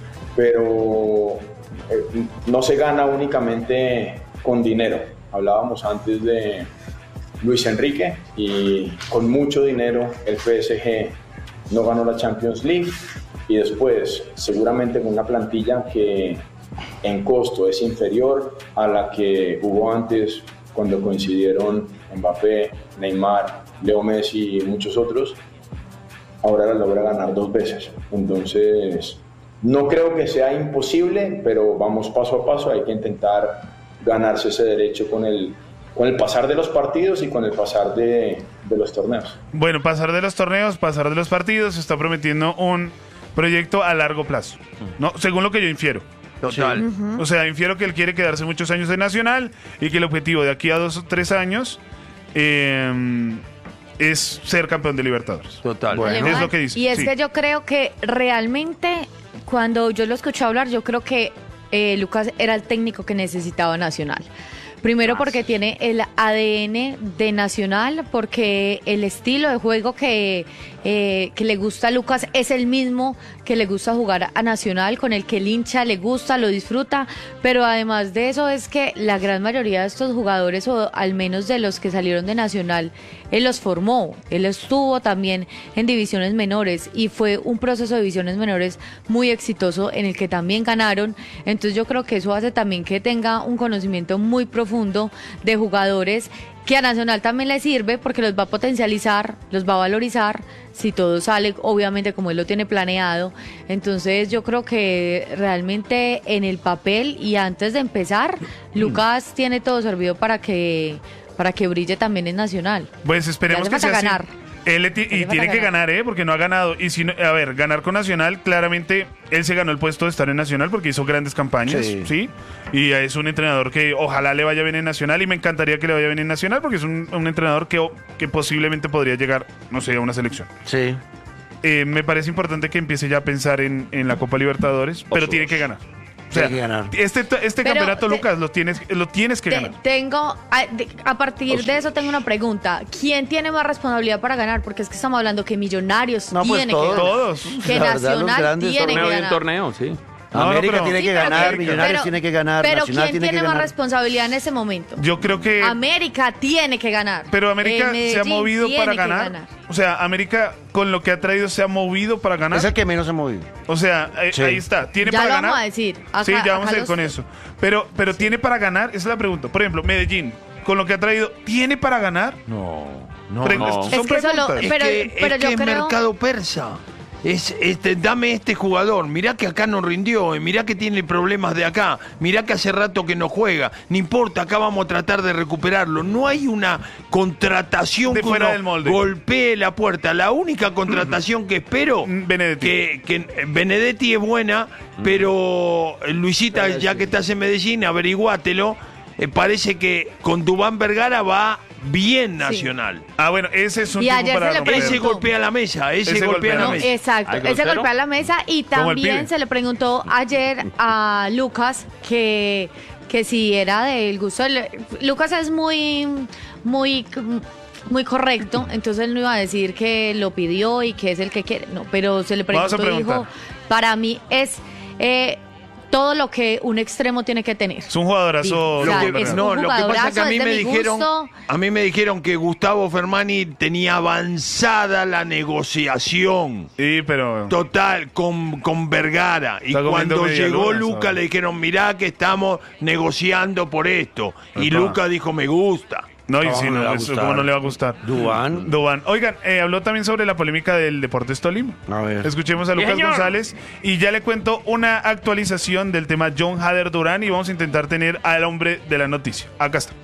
pero eh, no se gana únicamente con dinero. Hablábamos antes de Luis Enrique y con mucho dinero el P S G no ganó la Champions League y después seguramente con una plantilla que en costo es inferior a la que hubo antes cuando coincidieron Mbappé, Neymar, Leo Messi y muchos otros, ahora la logra ganar dos veces. Entonces, no creo que sea imposible, pero vamos paso a paso, hay que intentar ganarse ese derecho con el, con el pasar de los partidos y con el pasar de, de los torneos. Bueno, pasar de los torneos, pasar de los partidos, se está prometiendo un proyecto a largo plazo, ¿no? Según lo que yo infiero. Total. O sea, infiero que él quiere quedarse muchos años en Nacional y que el objetivo de aquí a dos o tres años eh, es ser campeón de Libertadores. Total. Bueno, es lo que dice. Y es sí. que yo creo que realmente, cuando yo lo escuché hablar, yo creo que eh, Lucas era el técnico que necesitaba Nacional. Primero porque tiene el A D N de Nacional, porque el estilo de juego que, eh, que le gusta a Lucas es el mismo que le gusta jugar a Nacional, con el que el hincha le gusta, lo disfruta, pero además de eso es que la gran mayoría de estos jugadores, o al menos de los que salieron de Nacional, él los formó, él estuvo también en divisiones menores y fue un proceso de divisiones menores muy exitoso en el que también ganaron. Entonces yo creo que eso hace también que tenga un conocimiento muy profundo de jugadores que a Nacional también le sirve porque los va a potencializar, los va a valorizar si todo sale obviamente como él lo tiene planeado. Entonces yo creo que realmente en el papel y antes de empezar, Lucas tiene todo servido para que para que brille también en Nacional. Pues esperemos Le que hace sea falta así. ganar. Él le ti- Le y hace tiene falta que ganar. ganar, ¿eh? Porque no ha ganado. Y si no, a ver, ganar con Nacional, claramente él se ganó el puesto de estar en Nacional porque hizo grandes campañas, ¿sí? Sí. Y es un entrenador que ojalá le vaya bien en Nacional y me encantaría que le vaya bien en Nacional porque es un, un entrenador que, que posiblemente podría llegar, no sé, a una selección. Sí. Eh, me parece importante que empiece ya a pensar en, en la Copa Libertadores, pero tiene que ganar. O sea, Tiene que ganar. este, este Pero campeonato, te- Lucas, lo tienes, lo tienes que Te- ganar. tengo, a, de- a partir de eso tengo una pregunta. ¿Quién tiene más responsabilidad para ganar? Porque es que estamos hablando que Millonarios No, pues tiene todos. que ganar. Todos. Que La verdad, los Nacional grandes tiene que Torneo y un ganar. torneo, sí. No, no, América pero- tiene que Sí, pero ganar, que- Millonarios pero- tiene que ganar, Pero Nacional ¿quién tiene tiene que más ganar. responsabilidad en ese momento? Yo creo que... América tiene que ganar. Pero América Eh, se ha Medellín movido tiene para que ganar. O sea, América con lo que ha traído se ha movido para ganar. Es el que menos se ha movido. O sea, eh, Sí. ahí está. ¿Tiene Ya para lo ganar? vamos a decir. Acá- sí, ya vamos acá a ir los- con eso. Pero, pero ¿tiene para ganar? Esa es la pregunta. Por ejemplo, Medellín, con lo que ha traído, ¿tiene para ganar? No, no, Pre- no. son Es que eso lo- preguntas. Es Pero- que, pero es, yo que es creo- mercado persa. Es, este, dame este jugador, mirá que acá no rindió, eh, mirá que tiene problemas de acá, mirá que hace rato que no juega, no importa, acá vamos a tratar de recuperarlo. No hay una contratación De que fuera uno del molde. golpee la puerta. La única contratación que espero, Mm, Benedetti. que, que Benedetti es buena, pero eh, Luisita, ya que estás en Medellín, averiguátelo. Eh, parece que con Dubán Vergara va, bien Nacional. Sí. Ah, bueno, ese es un y tipo para romper. Ese golpea la mesa, ese, ese golpea, golpea la no, mesa. Exacto, ese golpea la mesa y también se le preguntó ayer a Lucas que, que si era del gusto. Del, Lucas es muy, muy... muy correcto, entonces él no iba a decir que lo pidió y que es el que quiere, no, pero se le preguntó y dijo, para mí es eh, todo lo que un extremo tiene que tener. Es un jugadorazo. O sea, lo que, es no, un lo que pasa es que a mí me dijeron, gusto. a mí me dijeron que Gustavo Fermani tenía avanzada la negociación. Sí, pero total con, con Vergara y cuando llegó Luca le dijeron, mirá que estamos negociando por esto. Epa. Y Luca dijo, me gusta. No, y si no, no eso, ¿cómo no le va a gustar? Duván. Duván. Oigan, eh, habló también sobre la polémica del Deportes Tolima. A ver. Escuchemos a Lucas González y ya le cuento una actualización del tema John Hader Durán y vamos a intentar tener al hombre de la noticia. Acá está.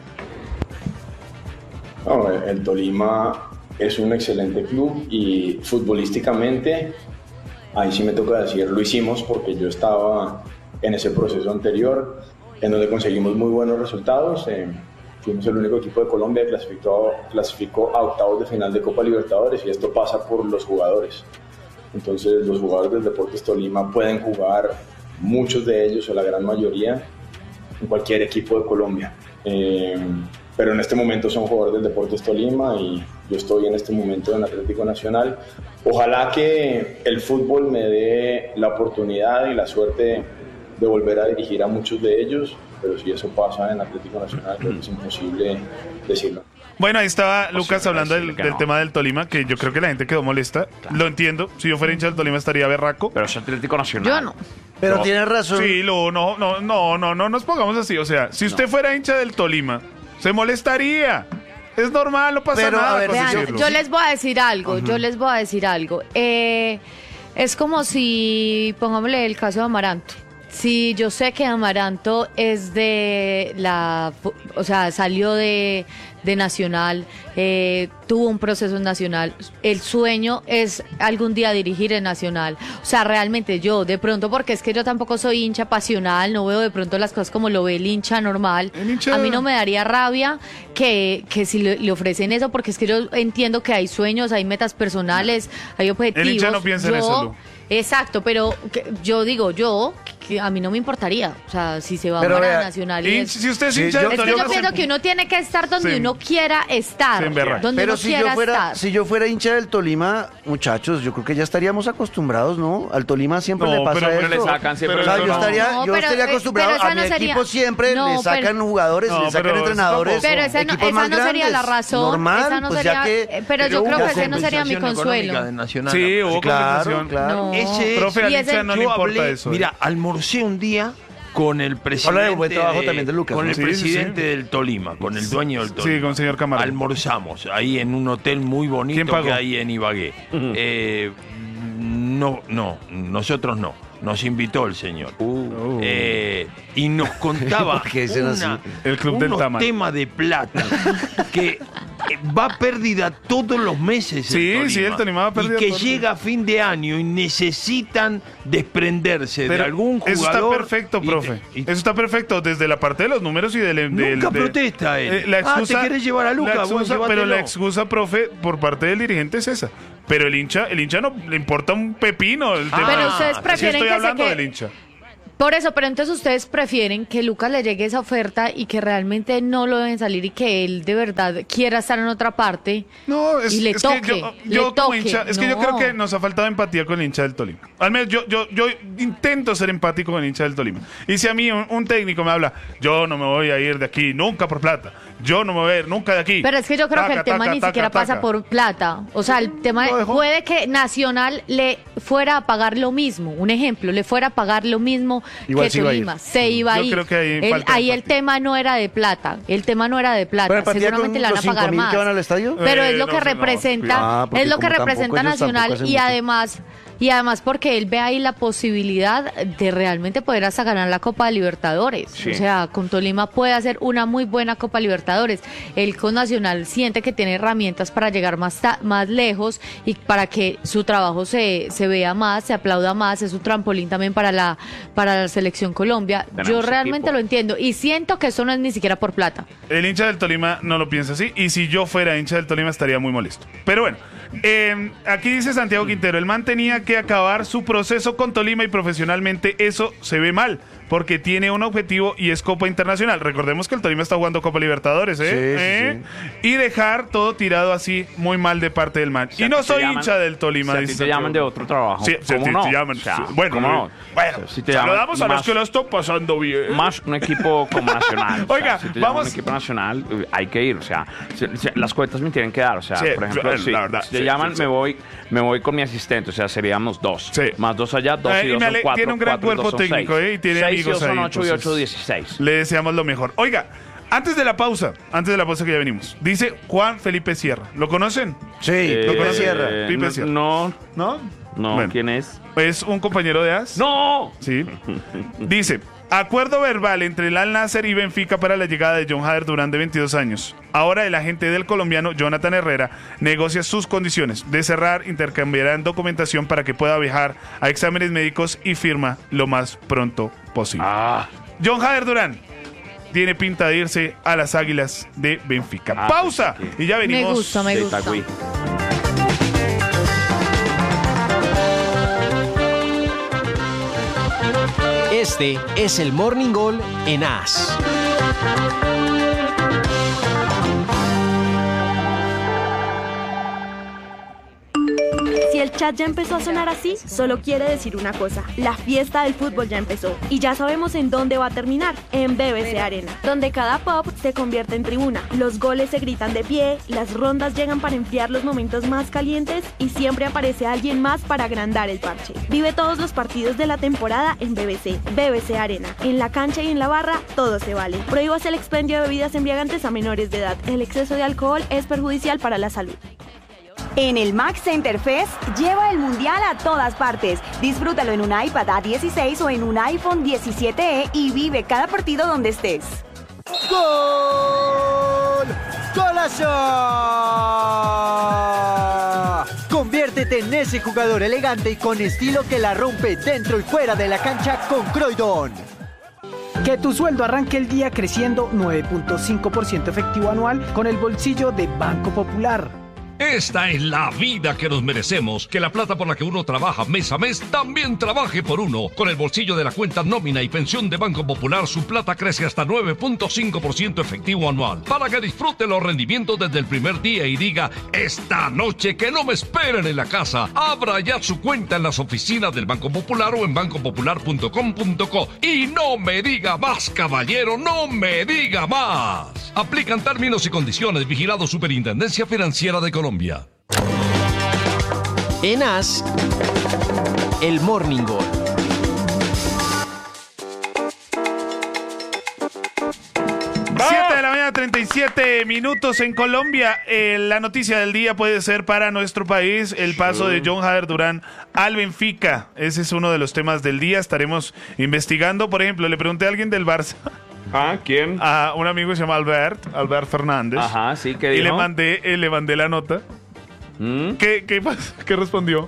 No, el Tolima es un excelente club y futbolísticamente, ahí sí me toca decir, lo hicimos porque yo estaba en ese proceso anterior en donde conseguimos muy buenos resultados. Eh, Fuimos el único equipo de Colombia que clasificó, clasificó a octavos de final de Copa Libertadores y esto pasa por los jugadores. Entonces los jugadores del Deportes Tolima pueden jugar, muchos de ellos o la gran mayoría, en cualquier equipo de Colombia. Eh, pero en este momento son jugadores del Deportes Tolima y yo estoy en este momento en Atlético Nacional. Ojalá que el fútbol me dé la oportunidad y la suerte de volver a dirigir a muchos de ellos, pero si eso pasa en Atlético Nacional, creo que es imposible decirlo. Bueno, ahí estaba Lucas hablando del, del tema del Tolima, que yo creo que la gente quedó molesta. Claro. Lo entiendo. Si yo fuera hincha del Tolima estaría berraco. Pero es Atlético Nacional. Yo no. Pero no, tiene razón. Sí, lo, no, no, no, no, no nos pongamos así. O sea, si usted no. fuera hincha del Tolima, se molestaría. Es normal, no pasa pero, nada. A ver, vean, yo les voy a decir algo, uh-huh. yo les voy a decir algo. Eh, es como si, pongámosle el caso de Amaranto. Sí, yo sé que Amaranto es de la, o sea, salió de, de Nacional, eh, tuvo un proceso en Nacional. El sueño es algún día dirigir en Nacional. O sea, realmente yo, de pronto, porque es que yo tampoco soy hincha pasional, no veo de pronto las cosas como lo ve el hincha normal. El hincha... A mí no me daría rabia que, que si le, le ofrecen eso, porque es que yo entiendo que hay sueños, hay metas personales, hay objetivos. El hincha no piensa yo, en eso, Lu. Exacto, pero que, yo digo, yo, que a mí no me importaría, o sea, si se va pero para vea, Nacional. Y es, si usted es hincha sí, del es que Tolima, yo pienso que uno tiene que estar donde sí. uno quiera estar, sí, donde pero uno si quiera yo fuera, estar. Si yo fuera hincha del Tolima, muchachos, yo creo que ya estaríamos acostumbrados, ¿no? Al Tolima siempre no, le pasa pero, eso. pero le sacan siempre. O sea, yo estaría, no, yo pero, estaría acostumbrado, a mi no sería, equipo siempre no, le sacan pero, jugadores, no, le sacan pero entrenadores. Pero esa no, esa no sería la razón. Normal, esa no pues sería, ya que, pero yo creo que ese no sería mi consuelo. Sí, hubo compensación. Claro. No. Ese Profe, al hincha ese, no le importa hablé, eso. Mira, almorcé un día con el presidente, de buen trabajo también de Lucas, con ¿no? el sí, presidente sí. del Tolima, con el dueño del Tolima. Sí, con el señor Camargo. Almorzamos ahí en un hotel muy bonito que hay en Ibagué. Uh-huh. eh, no, no, nosotros no. Nos invitó el señor. Uh, eh, y nos contaba una, el club del unos temas de plata que va a pérdida todos los meses. Sí, el Tolima, sí, el Tolima va a pérdida. Y que llega a fin de año y necesitan desprenderse pero de algún jugador. Eso está perfecto, profe. Y, y, eso está perfecto desde la parte de los números y del... del nunca de, protesta él. Eh, la excusa, ah, ¿te querés llevar a Luca? La excusa, bueno, pero la excusa, profe, por parte del dirigente es esa. Pero el hincha, el hincha no le importa un pepino. El ah, tema. Pero ustedes prefieren sí estoy que hablando se del hincha. Por eso, pero entonces ustedes prefieren que Lucas le llegue esa oferta y que realmente no lo deben salir y que él de verdad quiera estar en otra parte. No, es, y le es toque, que yo, le yo como toque. hincha, es no. que yo creo que nos ha faltado empatía con el hincha del Tolima. Al menos yo, yo, yo intento ser empático con el hincha del Tolima. Y si a mí un, un técnico me habla, yo no me voy a ir de aquí nunca por plata. Yo no me voy a ir nunca de aquí. Pero es que yo creo taca, que el tema taca, ni taca, siquiera taca. pasa por plata. O sea, el tema puede que Nacional le fuera a pagar lo mismo. Un ejemplo, le fuera a pagar lo mismo igual que se Tolima. Se iba yo a ir. Creo que ahí el, falta ahí el tema no era de plata. El tema no era de plata. Seguramente le van a pagar más. Que van al estadio? Pero Eh, es lo no que sé, representa, no. Ah, es lo que como representa Nacional y mucho. además Y además porque él ve ahí la posibilidad de realmente poder hasta ganar la Copa Libertadores. Sí. O sea, con Tolima puede hacer una muy buena Copa Libertadores. Él con Nacional siente que tiene herramientas para llegar más, ta- más lejos y para que su trabajo se, se vea más, se aplauda más. Es un trampolín también para la, para la Selección Colombia. Tenemos Yo realmente equipo. lo entiendo y siento que eso no es ni siquiera por plata. El hincha del Tolima no lo piensa así, y si yo fuera hincha del Tolima estaría muy molesto. Pero bueno, eh, aquí dice Santiago Quintero, el man tenía que acabar su proceso con Tolima y profesionalmente eso se ve mal, porque tiene un objetivo y es Copa Internacional. Recordemos que el Tolima está jugando Copa Libertadores, ¿eh? Sí, sí, ¿Eh? Y dejar todo tirado así muy mal de parte del man. Si y a no ti te soy llaman- hincha del Tolima. Si a dice ti te Santiago. llaman de otro trabajo. Sí, sí, ¿cómo sí, no? te llaman. O sea, Sí, bueno, ¿cómo no? bueno, Si te llaman saludamos a los más- que lo están pasando bien. Más un equipo como Nacional. O Oiga, sea, si te llaman vamos- un equipo nacional, eh, hay que ir. O sea, se- se- las cuentas me tienen que dar. O sea, Sí, por ejemplo, la si, verdad, si te sí, llaman, sí, sí. me voy me voy con mi asistente. O sea, seríamos dos. Sí. Más dos allá, dos Eh, y y dos me son ale- cuatro. tiene un gran cuatro y dos cuerpo son técnico, seis. ¿eh? Y tiene Seis amigos y dos son ahí, ocho y entonces- ocho, dieciséis. Le deseamos lo mejor. Oiga, antes de la pausa, antes de la pausa que ya venimos, dice Juan Felipe Sierra. ¿Lo conocen? Sí, Eh, Pipe conoce? Sierra. Pipe no, Sierra. no, ¿No? no, Bueno. ¿quién es? Es un compañero de A S. ¡No! Sí. Dice, acuerdo verbal entre el Al Nassr y Benfica para la llegada de John Hader Durán de veintidós años. Ahora el agente del colombiano Jonathan Herrera negocia sus condiciones. De cerrar, intercambiarán documentación para que pueda viajar a exámenes médicos y firma lo más pronto posible. Ah, John Hader Durán tiene pinta de irse a las Águilas de Benfica. Ah, Pausa pensé que- y ya venimos. Me gusta, me de gusta. Itagüí. Este es el Morning Goal en A S. Si el chat ya empezó a sonar así, solo quiere decir una cosa. La fiesta del fútbol ya empezó. Y ya sabemos en dónde va a terminar. En B B C Arena, donde cada pop se convierte en tribuna. Los goles se gritan de pie, las rondas llegan para enfriar los momentos más calientes y siempre aparece alguien más para agrandar el parche. Vive todos los partidos de la temporada en B B C. B B C Arena. En la cancha y en la barra, todo se vale. Prohíbas el expendio de bebidas embriagantes a menores de edad. El exceso de alcohol es perjudicial para la salud. En el Max Center Fest, lleva el mundial a todas partes. Disfrútalo en un iPad A dieciséis o en un iPhone diecisiete E y vive cada partido donde estés. ¡Gol! ¡Golazo! Conviértete en ese jugador elegante y con estilo que la rompe dentro y fuera de la cancha con Croydon. Que tu sueldo arranque el día creciendo nueve punto cinco por ciento efectivo anual con el bolsillo de Banco Popular. Esta es la vida que nos merecemos. Que la plata por la que uno trabaja mes a mes también trabaje por uno. Con el bolsillo de la cuenta nómina y pensión de Banco Popular, su plata crece hasta nueve punto cinco por ciento efectivo anual. Para que disfrute los rendimientos desde el primer día y diga, esta noche que no me esperen en la casa. Abra ya su cuenta en las oficinas del Banco Popular o en banco popular punto com punto co. Y no me diga más, caballero, no me diga más. Aplican términos y condiciones. Vigilado Superintendencia Financiera de Colombia. En A S, el Morning Goal. siete de la mañana, treinta y siete minutos en Colombia. Eh, la noticia del día puede ser para nuestro país el paso de John Hader Durán al Benfica. Ese es uno de los temas del día. Estaremos investigando. Por ejemplo, le pregunté a alguien del Barça. Ah, ¿quién? A un amigo que se llama Albert, Albert Fernández. Ajá, sí, ¿qué Y dijo? le mandé, eh, le mandé la nota. ¿Mm? ¿Qué, qué, pas- ¿Qué respondió?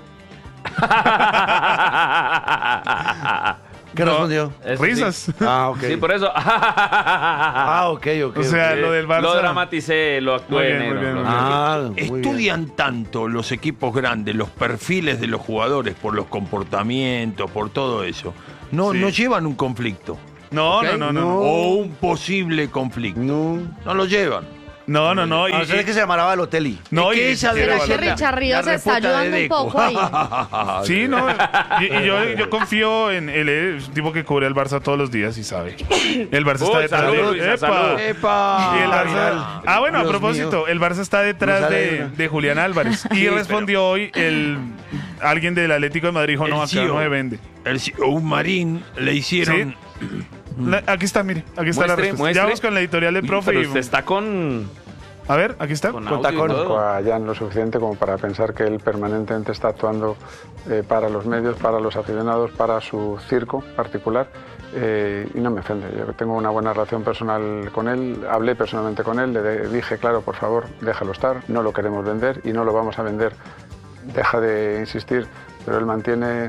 ¿Qué No, respondió? Eso Risas. sí. Ah, ok. Sí, por eso. Ah, ok, ok. O sea, ok. lo del Barça. Lo dramaticé, lo actué Muy bien, negro, muy bien, lo- muy bien. Ah, muy bien. Estudian tanto los equipos grandes, los perfiles de los jugadores por los comportamientos, por todo eso. No, Sí. no llevan un conflicto. No, ¿ok? no, no, no, no. O un posible conflicto. No. No lo llevan. No, no, no. Y, A no ser y- que se llamaba Balotelli. no, Es que y- esa y- debe ¿Será que ser la- Richard Ríos la se está respuesta de ayudando un Deco. poco ahí? Sí, no. Y, y yo, yo confío en él, es un tipo que cubre al Barça todos los días y sabe. El Barça está Uy, detrás salud, de. Luisa, ¡Epa! salud. ¡Epa! Y el Ah, Barça- viral. Ah, bueno, a Dios propósito, mío. el Barça está detrás No sale de, una. de Julián Álvarez. Y Sí, respondió hoy el alguien del Atlético de Madrid dijo, no, El acá C E O. no se vende. El C E O, un marín le hicieron. La- aquí está, mire, aquí está la Muestre, respuesta. muestre. Ya vamos con la editorial del Uy, profe. pero y- usted está con... A ver, aquí está. Con Con audio y tacón. todo. Conozco a Jan lo suficiente como para pensar que él permanentemente está actuando eh, para los medios, para los aficionados, para su circo particular. Eh, y no me ofende. Yo tengo una buena relación personal con él, hablé personalmente con él, le de- dije, claro, por favor, déjalo estar, no lo queremos vender y no lo vamos a vender. Deja de insistir, pero él mantiene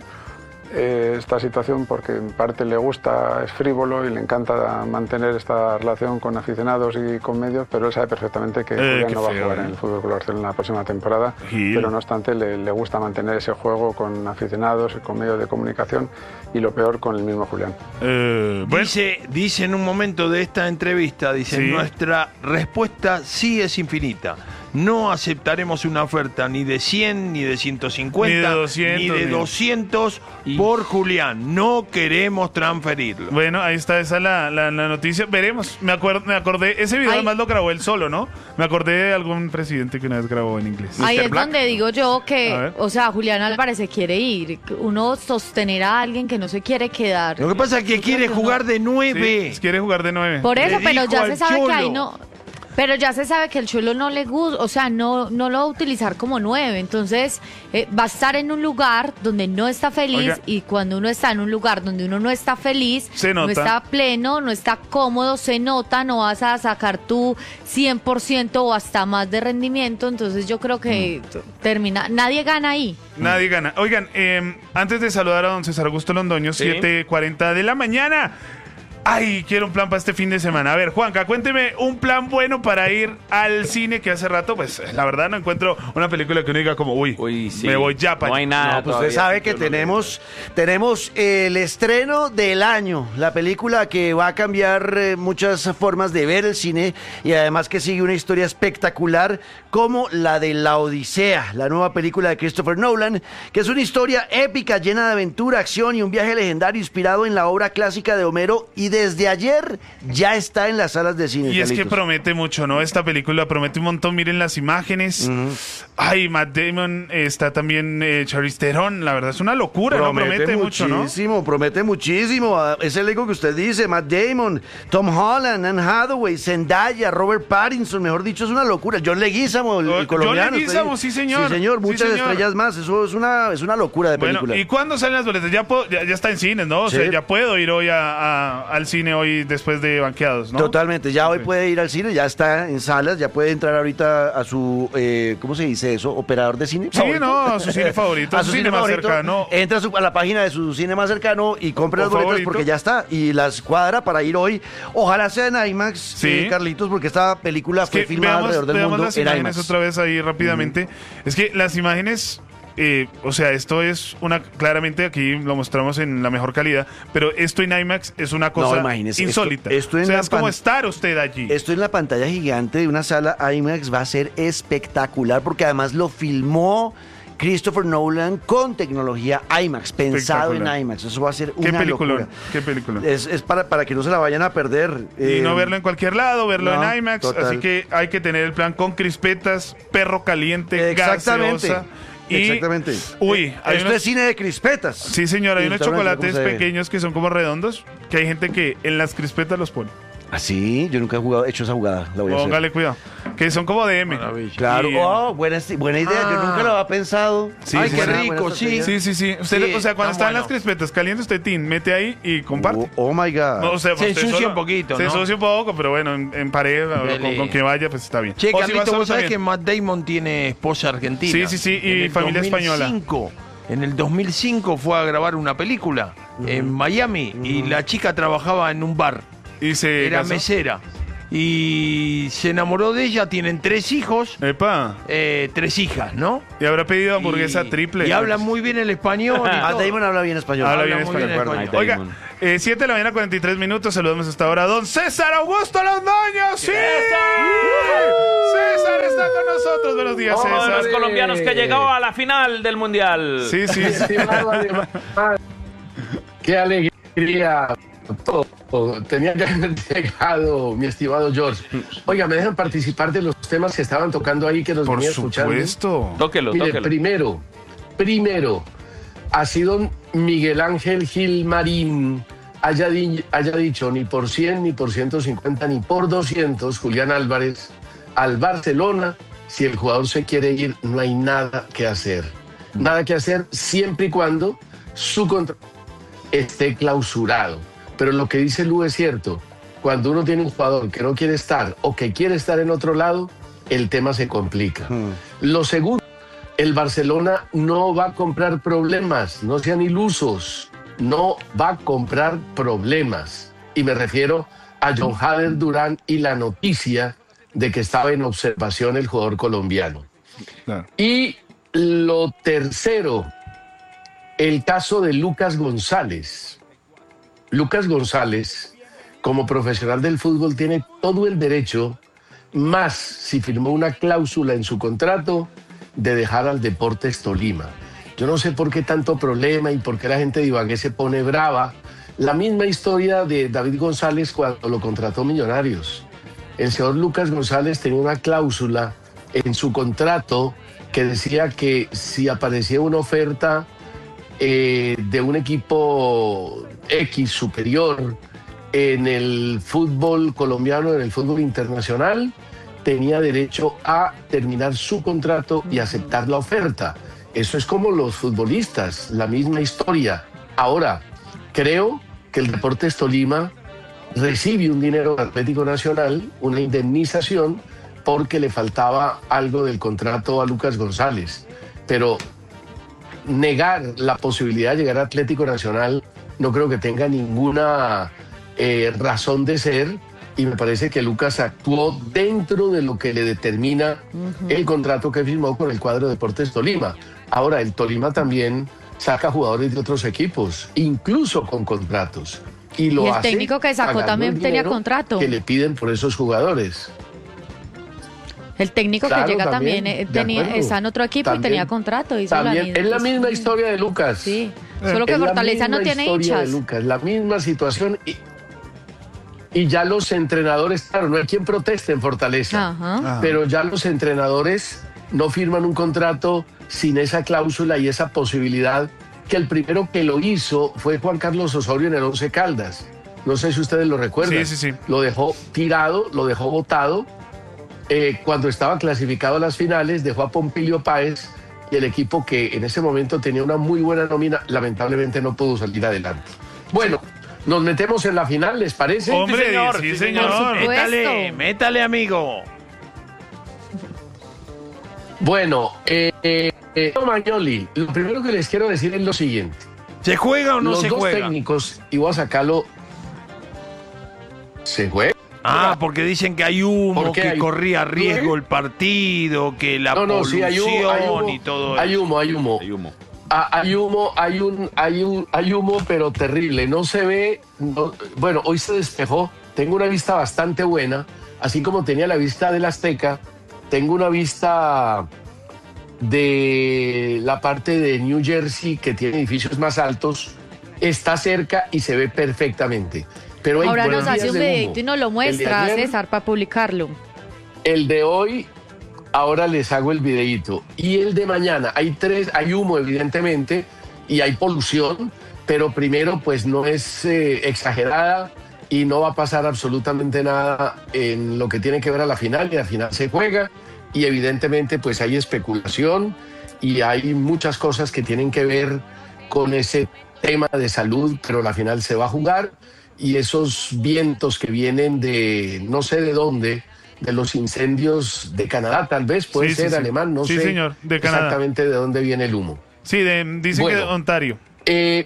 eh, esta situación porque en parte le gusta, es frívolo y le encanta mantener esta relación con aficionados y con medios, pero él sabe perfectamente que Eh, Julián qué no va a feo, jugar eh. en el Fútbol Club Barcelona la próxima temporada, Gil. pero no obstante le, le gusta mantener ese juego con aficionados y con medios de comunicación y lo peor con el mismo Julián. Eh, Dice, dice en un momento de esta entrevista, dice, Sí. nuestra respuesta sí es infinita. No aceptaremos una oferta ni de cien, ni de ciento cincuenta, Ni de doscientos, ni de ni- doscientos por Julián. No queremos transferirlo. Bueno, ahí está esa la, la, la noticia. Veremos. Me acuerdo, me acordé. Ese video Ay. además lo grabó él solo, ¿no? Me acordé de algún presidente que una vez grabó en inglés. Ahí mister es Black. donde digo yo A que, ver. o sea, Julián Álvarez se quiere ir. Uno sostener a alguien que no se quiere quedar. Lo que pasa es que quiere jugar de nueve. Sí, quiere jugar de nueve. Por eso, Le pero dijo ya al se sabe que ahí Cholo. no. Pero ya se sabe que el Cholo no le gusta, o sea, no, no lo va a utilizar como nueve. Entonces, eh, va a estar en un lugar donde no está feliz. Oiga. Y cuando uno está en un lugar donde uno no está feliz, Se no nota. está pleno, no está cómodo, se nota, no vas a sacar tu cien por ciento o hasta más de rendimiento. Entonces, yo creo que Mm. termina, nadie gana ahí. Nadie gana. Oigan, eh, antes de saludar a don César Augusto Londoño, Sí. siete cuarenta de la mañana. Ay, quiero un plan para este fin de semana. A ver, Juanca, cuénteme un plan bueno para ir al cine, que hace rato, pues, la verdad no encuentro una película que uno diga como, uy, sí. me voy ya para No hay nada. No, pues usted sabe que tenemos, tenemos el estreno del año, la película que va a cambiar eh, muchas formas de ver el cine y además que sigue una historia espectacular como la de La Odisea, la nueva película de Christopher Nolan, que es una historia épica llena de aventura, acción y un viaje legendario inspirado en la obra clásica de Homero y desde ayer ya está en las salas de cine. Y es que Carlitos. promete mucho, ¿no? Esta película promete un montón. Miren las imágenes. Ay, Matt Damon, eh, está también eh, Charlize Theron. La verdad es una locura, ¿no? Promete mucho, ¿no? muchísimo, promete muchísimo. Ah, Es el elenco que usted dice, Matt Damon, Tom Holland, Anne Hathaway, Zendaya, Robert Pattinson, mejor dicho, es una locura. John Leguizamo, el, Oh, el colombiano. John Leguizamo, usted- sí, señor. Sí, señor, Sí, muchas señor. estrellas más. Eso es una, es una locura de Bueno, película. ¿y cuándo salen las boletas? Ya, puedo- ya, ya está en cines, ¿no? O sea, Sí. ya puedo ir hoy a- a- al cine hoy después de Banqueados, ¿no? Totalmente, ya hoy Ok. puede ir al cine, ya está en salas, ya puede entrar ahorita a su, eh, ¿cómo se dice eso? ¿Operador de cine? Sí, no, a su cine favorito, a su cine, más favorito. cercano. Entra a, su- a la página de su cine más cercano y compre O las boletas favorito. porque ya está. Y las cuadra para ir hoy. Ojalá sea en IMAX, Sí. eh, Carlitos, porque esta película fue Que filmada veamos, alrededor del veamos mundo las en imágenes IMAX. otra vez ahí rápidamente. Es que las imágenes, eh, o sea, esto es una, claramente aquí lo mostramos en la mejor calidad, pero esto en IMAX es una cosa No, imagínese, esto- insólita. esto en o sea, la es como pan- estar usted allí. Esto en la pantalla gigante de una sala IMAX va a ser espectacular porque además lo filmó Christopher Nolan con tecnología IMAX, pensado en Espectacular. IMAX. Eso va a ser Qué una película, locura. qué película. Es, es para, para que no se la vayan a perder. Y eh, no verlo en cualquier lado, verlo no, en IMAX. total. Así que hay que tener el plan con crispetas, perro caliente, Exactamente. gaseosa. Y, Exactamente. Uy, hay Esto unos- es cine de crispetas. Sí, señor, hay Y unos usted no entiende chocolates cómo se ve. pequeños que son como redondos, que hay gente que en las crispetas los pone. ¿Ah, sí? Yo nunca he jugado, hecho esa jugada. La voy a Póngale hacer. cuidado. Que son como de M. Claro. Y, Oh, buena, buena idea. Yo Ah. nunca lo había pensado. Sí, Ay, sí, qué sí. rico, Buena sí. estrategia. Sí, sí, sí. Usted, Sí, o sea, cuando está están las bueno. crispetas calientes, usted tin, mete ahí y comparte. Oh, oh my God. No, o sea, Se usted ensucia solo- un poquito, Se ¿no? ensucia un poco, pero bueno, en, en pareja o Dele. con, con que vaya, pues está bien. Che, O si va Carlito, solo, vos sabés está que bien. Matt Damon tiene esposa argentina. Sí, sí, sí, y En el familia española. dos mil cinco, En el dos mil cinco fue a grabar una película en Miami y la chica trabajaba en un bar. Y se Era casó. mesera. Y se enamoró de ella, tienen tres hijos, Epa. eh, tres hijas, ¿no? Y habrá pedido hamburguesa Y- triple. Y habla muy bien el español. y Matt todo. Damon habla bien español. Habla Habla bien muy bien español. español. Oiga, Damon. eh, siete de la mañana, cuarenta y tres minutos. Saludamos hasta ahora a don César Augusto Londoño. ¡Sí! César está con nosotros. Buenos días, Uno de César. los colombianos que llegó a la final del Mundial. Sí, sí. sí. Qué alegría. Todo, todo. Tenía que haber llegado, mi estimado George. Oiga, ¿me dejan participar de los temas que estaban tocando ahí que nos Por venía escuchando? supuesto. Tóquelo, Mire, tóquelo. primero, primero, así don Miguel Ángel Gil Marín haya, di- haya dicho ni por cien, ni por ciento cincuenta, ni por doscientos, Julián Álvarez al Barcelona, si el jugador se quiere ir, no hay nada que hacer. Nada que hacer siempre y cuando su contrato esté clausurado. Pero lo que dice Lu es cierto. Cuando uno tiene un jugador que no quiere estar o que quiere estar en otro lado, el tema se complica. Hmm. Lo segundo, el Barcelona no va a comprar problemas, no sean ilusos, no va a comprar problemas. Y me refiero a John Hader Durán y la noticia de que estaba en observación el jugador colombiano. Claro. Y lo tercero, el caso de Lucas González. Lucas González, como profesional del fútbol, tiene todo el derecho, más si firmó una cláusula en su contrato, de dejar al Deportes Tolima. Yo no sé por qué tanto problema y por qué la gente de Ibagué se pone brava. La misma historia de David González cuando lo contrató Millonarios. El señor Lucas González tenía una cláusula en su contrato que decía que si aparecía una oferta eh, de un equipo X superior en el fútbol colombiano, en el fútbol internacional, tenía derecho a terminar su contrato y aceptar la oferta. Eso es como los futbolistas, la misma historia. Ahora, creo que el Deportes Tolima recibe un dinero del Atlético Nacional, una indemnización, porque le faltaba algo del contrato a Lucas González. Pero negar la posibilidad de llegar a Atlético Nacional no creo que tenga ninguna eh, razón de ser, y me parece que Lucas actuó dentro de lo que le determina uh-huh. el contrato que firmó con el cuadro de Deportes Tolima. Ahora, el Tolima también saca jugadores de otros equipos, incluso con contratos. Y, lo y el hace técnico que sacó también tenía contrato. Que le piden por esos jugadores. El técnico claro, que llega también, también tenía, está en otro equipo también, y tenía contrato. Hizo también, la misma, es la misma historia de Lucas. Sí, solo que Fortaleza no tiene hinchas. De Lucas, la misma situación. Y, y ya los entrenadores, claro, no hay quien proteste en Fortaleza, Ajá. pero ya los entrenadores no firman un contrato sin esa cláusula y esa posibilidad, que el primero que lo hizo fue Juan Carlos Osorio en el Once Caldas. No sé si ustedes lo recuerdan. Sí, sí, sí. Lo dejó tirado, lo dejó botado. Eh, cuando estaba clasificado a las finales, dejó a Pompilio Páez y el equipo, que en ese momento tenía una muy buena nómina, lamentablemente no pudo salir adelante. Bueno, nos metemos en la final, ¿les parece? Hombre, sí, señor. Sí, señor. Métale, métale, amigo. Bueno, eh, eh, eh, Magnoli, lo primero que les quiero decir es lo siguiente. ¿Se juega o no Los se dos juega? técnicos, y voy a sacarlo, ¿se juega? Ah, porque dicen que hay humo, que hay... corría riesgo el partido, que la no, no, polución sí, hay humo, hay humo, y todo hay eso. humo, hay humo. Hay humo. Ah, hay humo, hay un, hay un, hay humo, pero terrible. No se ve. No, bueno, hoy se despejó. Tengo una vista bastante buena, así como tenía la vista del Azteca. Tengo una vista de la parte de New Jersey, que tiene edificios más altos. Está cerca y se ve perfectamente. Pero hay ahora nos hace un videito videito y nos lo muestra, ayer, César, para publicarlo. El de hoy, ahora les hago el videito. Y el de mañana, hay tres, hay humo evidentemente y hay polución, pero primero pues no es eh, exagerada y no va a pasar absolutamente nada en lo que tiene que ver a la final, y la final se juega y evidentemente pues hay especulación y hay muchas cosas que tienen que ver con ese tema de salud, pero la final se va a jugar. Y esos vientos que vienen de no sé de dónde, de los incendios de Canadá, tal vez, puede sí, ser sí, alemán, no sí, sé señor, de Canadá. Exactamente de dónde viene el humo. Sí, de, dicen bueno, que de Ontario. Eh,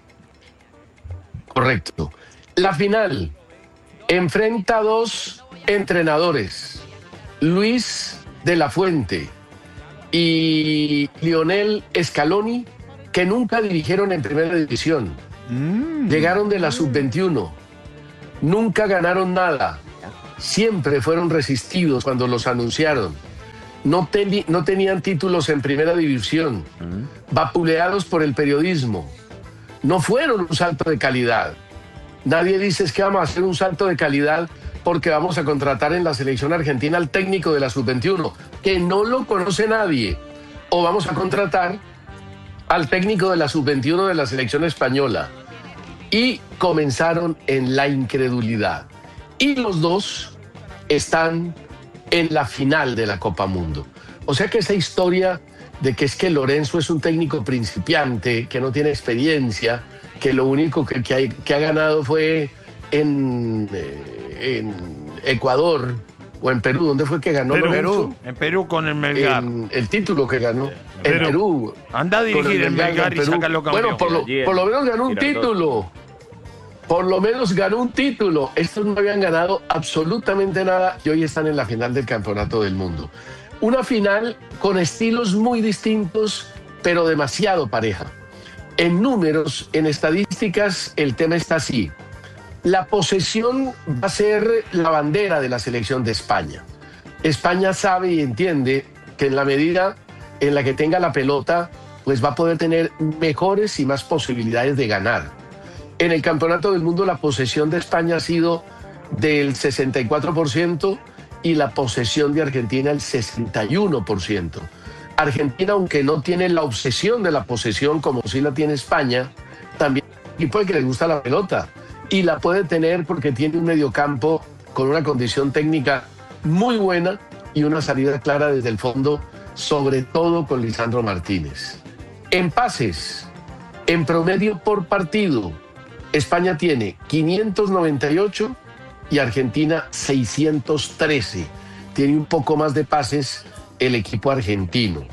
correcto. La final enfrenta a dos entrenadores, Luis de la Fuente y Lionel Scaloni, que nunca dirigieron en primera división. Mm. Llegaron de la sub veintiuno, nunca ganaron nada, siempre fueron resistidos cuando los anunciaron, no, ten, no tenían títulos en primera división, mm. vapuleados por el periodismo, no fueron un salto de calidad. Nadie dice es que vamos a hacer un salto de calidad porque vamos a contratar en la selección argentina al técnico de la sub veintiuno, que no lo conoce nadie, o vamos a contratar al técnico de la sub veintiuno de la selección española. Y comenzaron en la incredulidad. Y los dos están en la final de la Copa Mundo. O sea que esa historia de que es que Lorenzo es un técnico principiante, que no tiene experiencia, que lo único que, que, hay, que ha ganado fue en, eh, en Ecuador o en Perú. ¿Dónde fue que ganó Perú, Lorenzo? En Perú con el Melgar. En el título que ganó. Perú. En Perú. Anda a dirigir el Melgar y sácalo campeón. Bueno, por lo, por lo menos ganó un título. Por lo menos ganó un título. Estos no habían ganado absolutamente nada y hoy están en la final del Campeonato del Mundo. Una final con estilos muy distintos, pero demasiado pareja. En números, en estadísticas, el tema está así. La posesión va a ser la bandera de la selección de España. España sabe y entiende que en la medida en la que tenga la pelota, pues va a poder tener mejores y más posibilidades de ganar. En el Campeonato del Mundo la posesión de España ha sido del sesenta y cuatro por ciento y la posesión de Argentina el sesenta y uno por ciento. Argentina, aunque no tiene la obsesión de la posesión como sí la tiene España, también es un equipo al que le gusta la pelota y la puede tener porque tiene un mediocampo con una condición técnica muy buena y una salida clara desde el fondo, sobre todo con Lisandro Martínez. En pases, en promedio por partido, España tiene quinientos noventa y ocho y Argentina seiscientos trece. Tiene un poco más de pases el equipo argentino.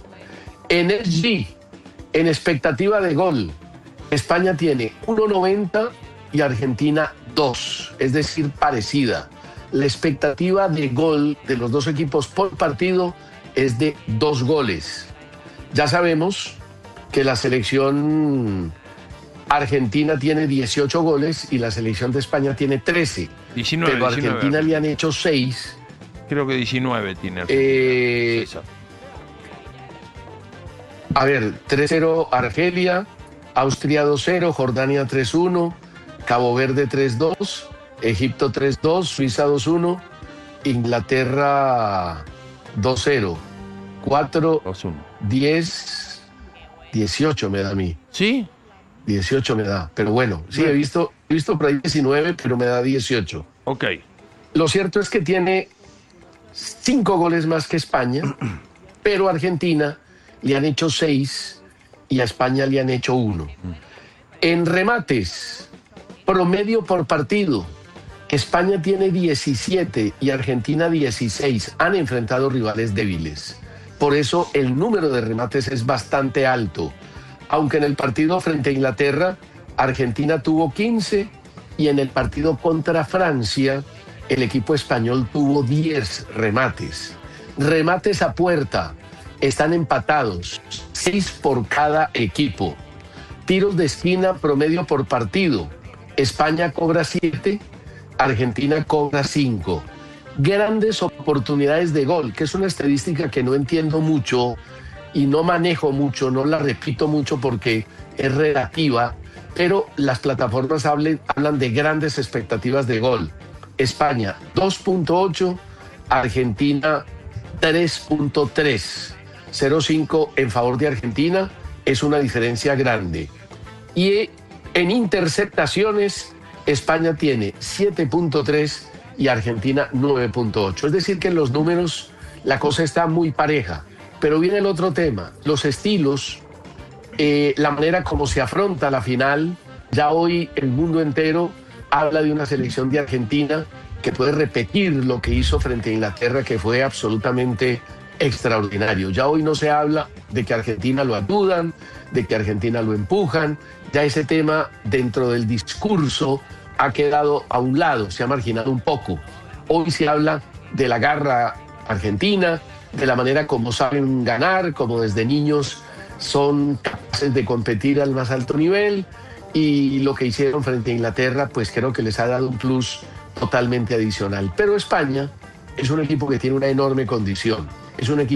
En X G, en expectativa de gol, España tiene uno noventa y Argentina dos, es decir, parecida. La expectativa de gol de los dos equipos por partido es de dos goles. Ya sabemos que la selección argentina tiene dieciocho goles y la selección de España tiene trece. diecinueve, pero a Argentina diecinueve. le han hecho seis. Creo que diecinueve tiene. Eh, a ver, tres cero Argelia, Austria dos cero, Jordania tres uno, Cabo Verde tres dos, Egipto tres dos, Suiza dos uno, Inglaterra dos cero, cuatro, diez, dieciocho me da a mí. ¿Sí? dieciocho me da, pero bueno, sí, he visto, he visto por ahí diecinueve, pero me da dieciocho. Ok. Lo cierto es que tiene cinco goles más que España, pero a Argentina le han hecho seis y a España le han hecho uno. En remates, promedio por partido, España tiene diecisiete y Argentina dieciséis. Han enfrentado rivales débiles. Por eso el número de remates es bastante alto. Aunque en el partido frente a Inglaterra, Argentina tuvo quince y en el partido contra Francia, el equipo español tuvo diez remates. Remates a puerta, están empatados, seis por cada equipo. Tiros de esquina promedio por partido, España cobra siete, Argentina cobra cinco. Grandes oportunidades de gol, que es una estadística que no entiendo mucho y no manejo mucho, no la repito mucho porque es relativa, pero las plataformas hablen, hablan de grandes expectativas de gol. España dos punto ocho, Argentina tres punto tres. cero punto cinco en favor de Argentina, es una diferencia grande. Y en interceptaciones, España tiene siete punto tres y Argentina nueve punto ocho. Es decir, que en los números la cosa está muy pareja. Pero viene el otro tema, los estilos, eh, la manera como se afronta la final. Ya hoy el mundo entero habla de una selección de Argentina que puede repetir lo que hizo frente a Inglaterra, que fue absolutamente extraordinario. Ya hoy no se habla de que Argentina lo ayudan, de que Argentina lo empujan. Ya ese tema dentro del discurso ha quedado a un lado, se ha marginado un poco. Hoy se habla de la garra argentina, de la manera como saben ganar, como desde niños son capaces de competir al más alto nivel, y lo que hicieron frente a Inglaterra, pues creo que les ha dado un plus totalmente adicional. Pero España es un equipo que tiene una enorme condición, es un equipo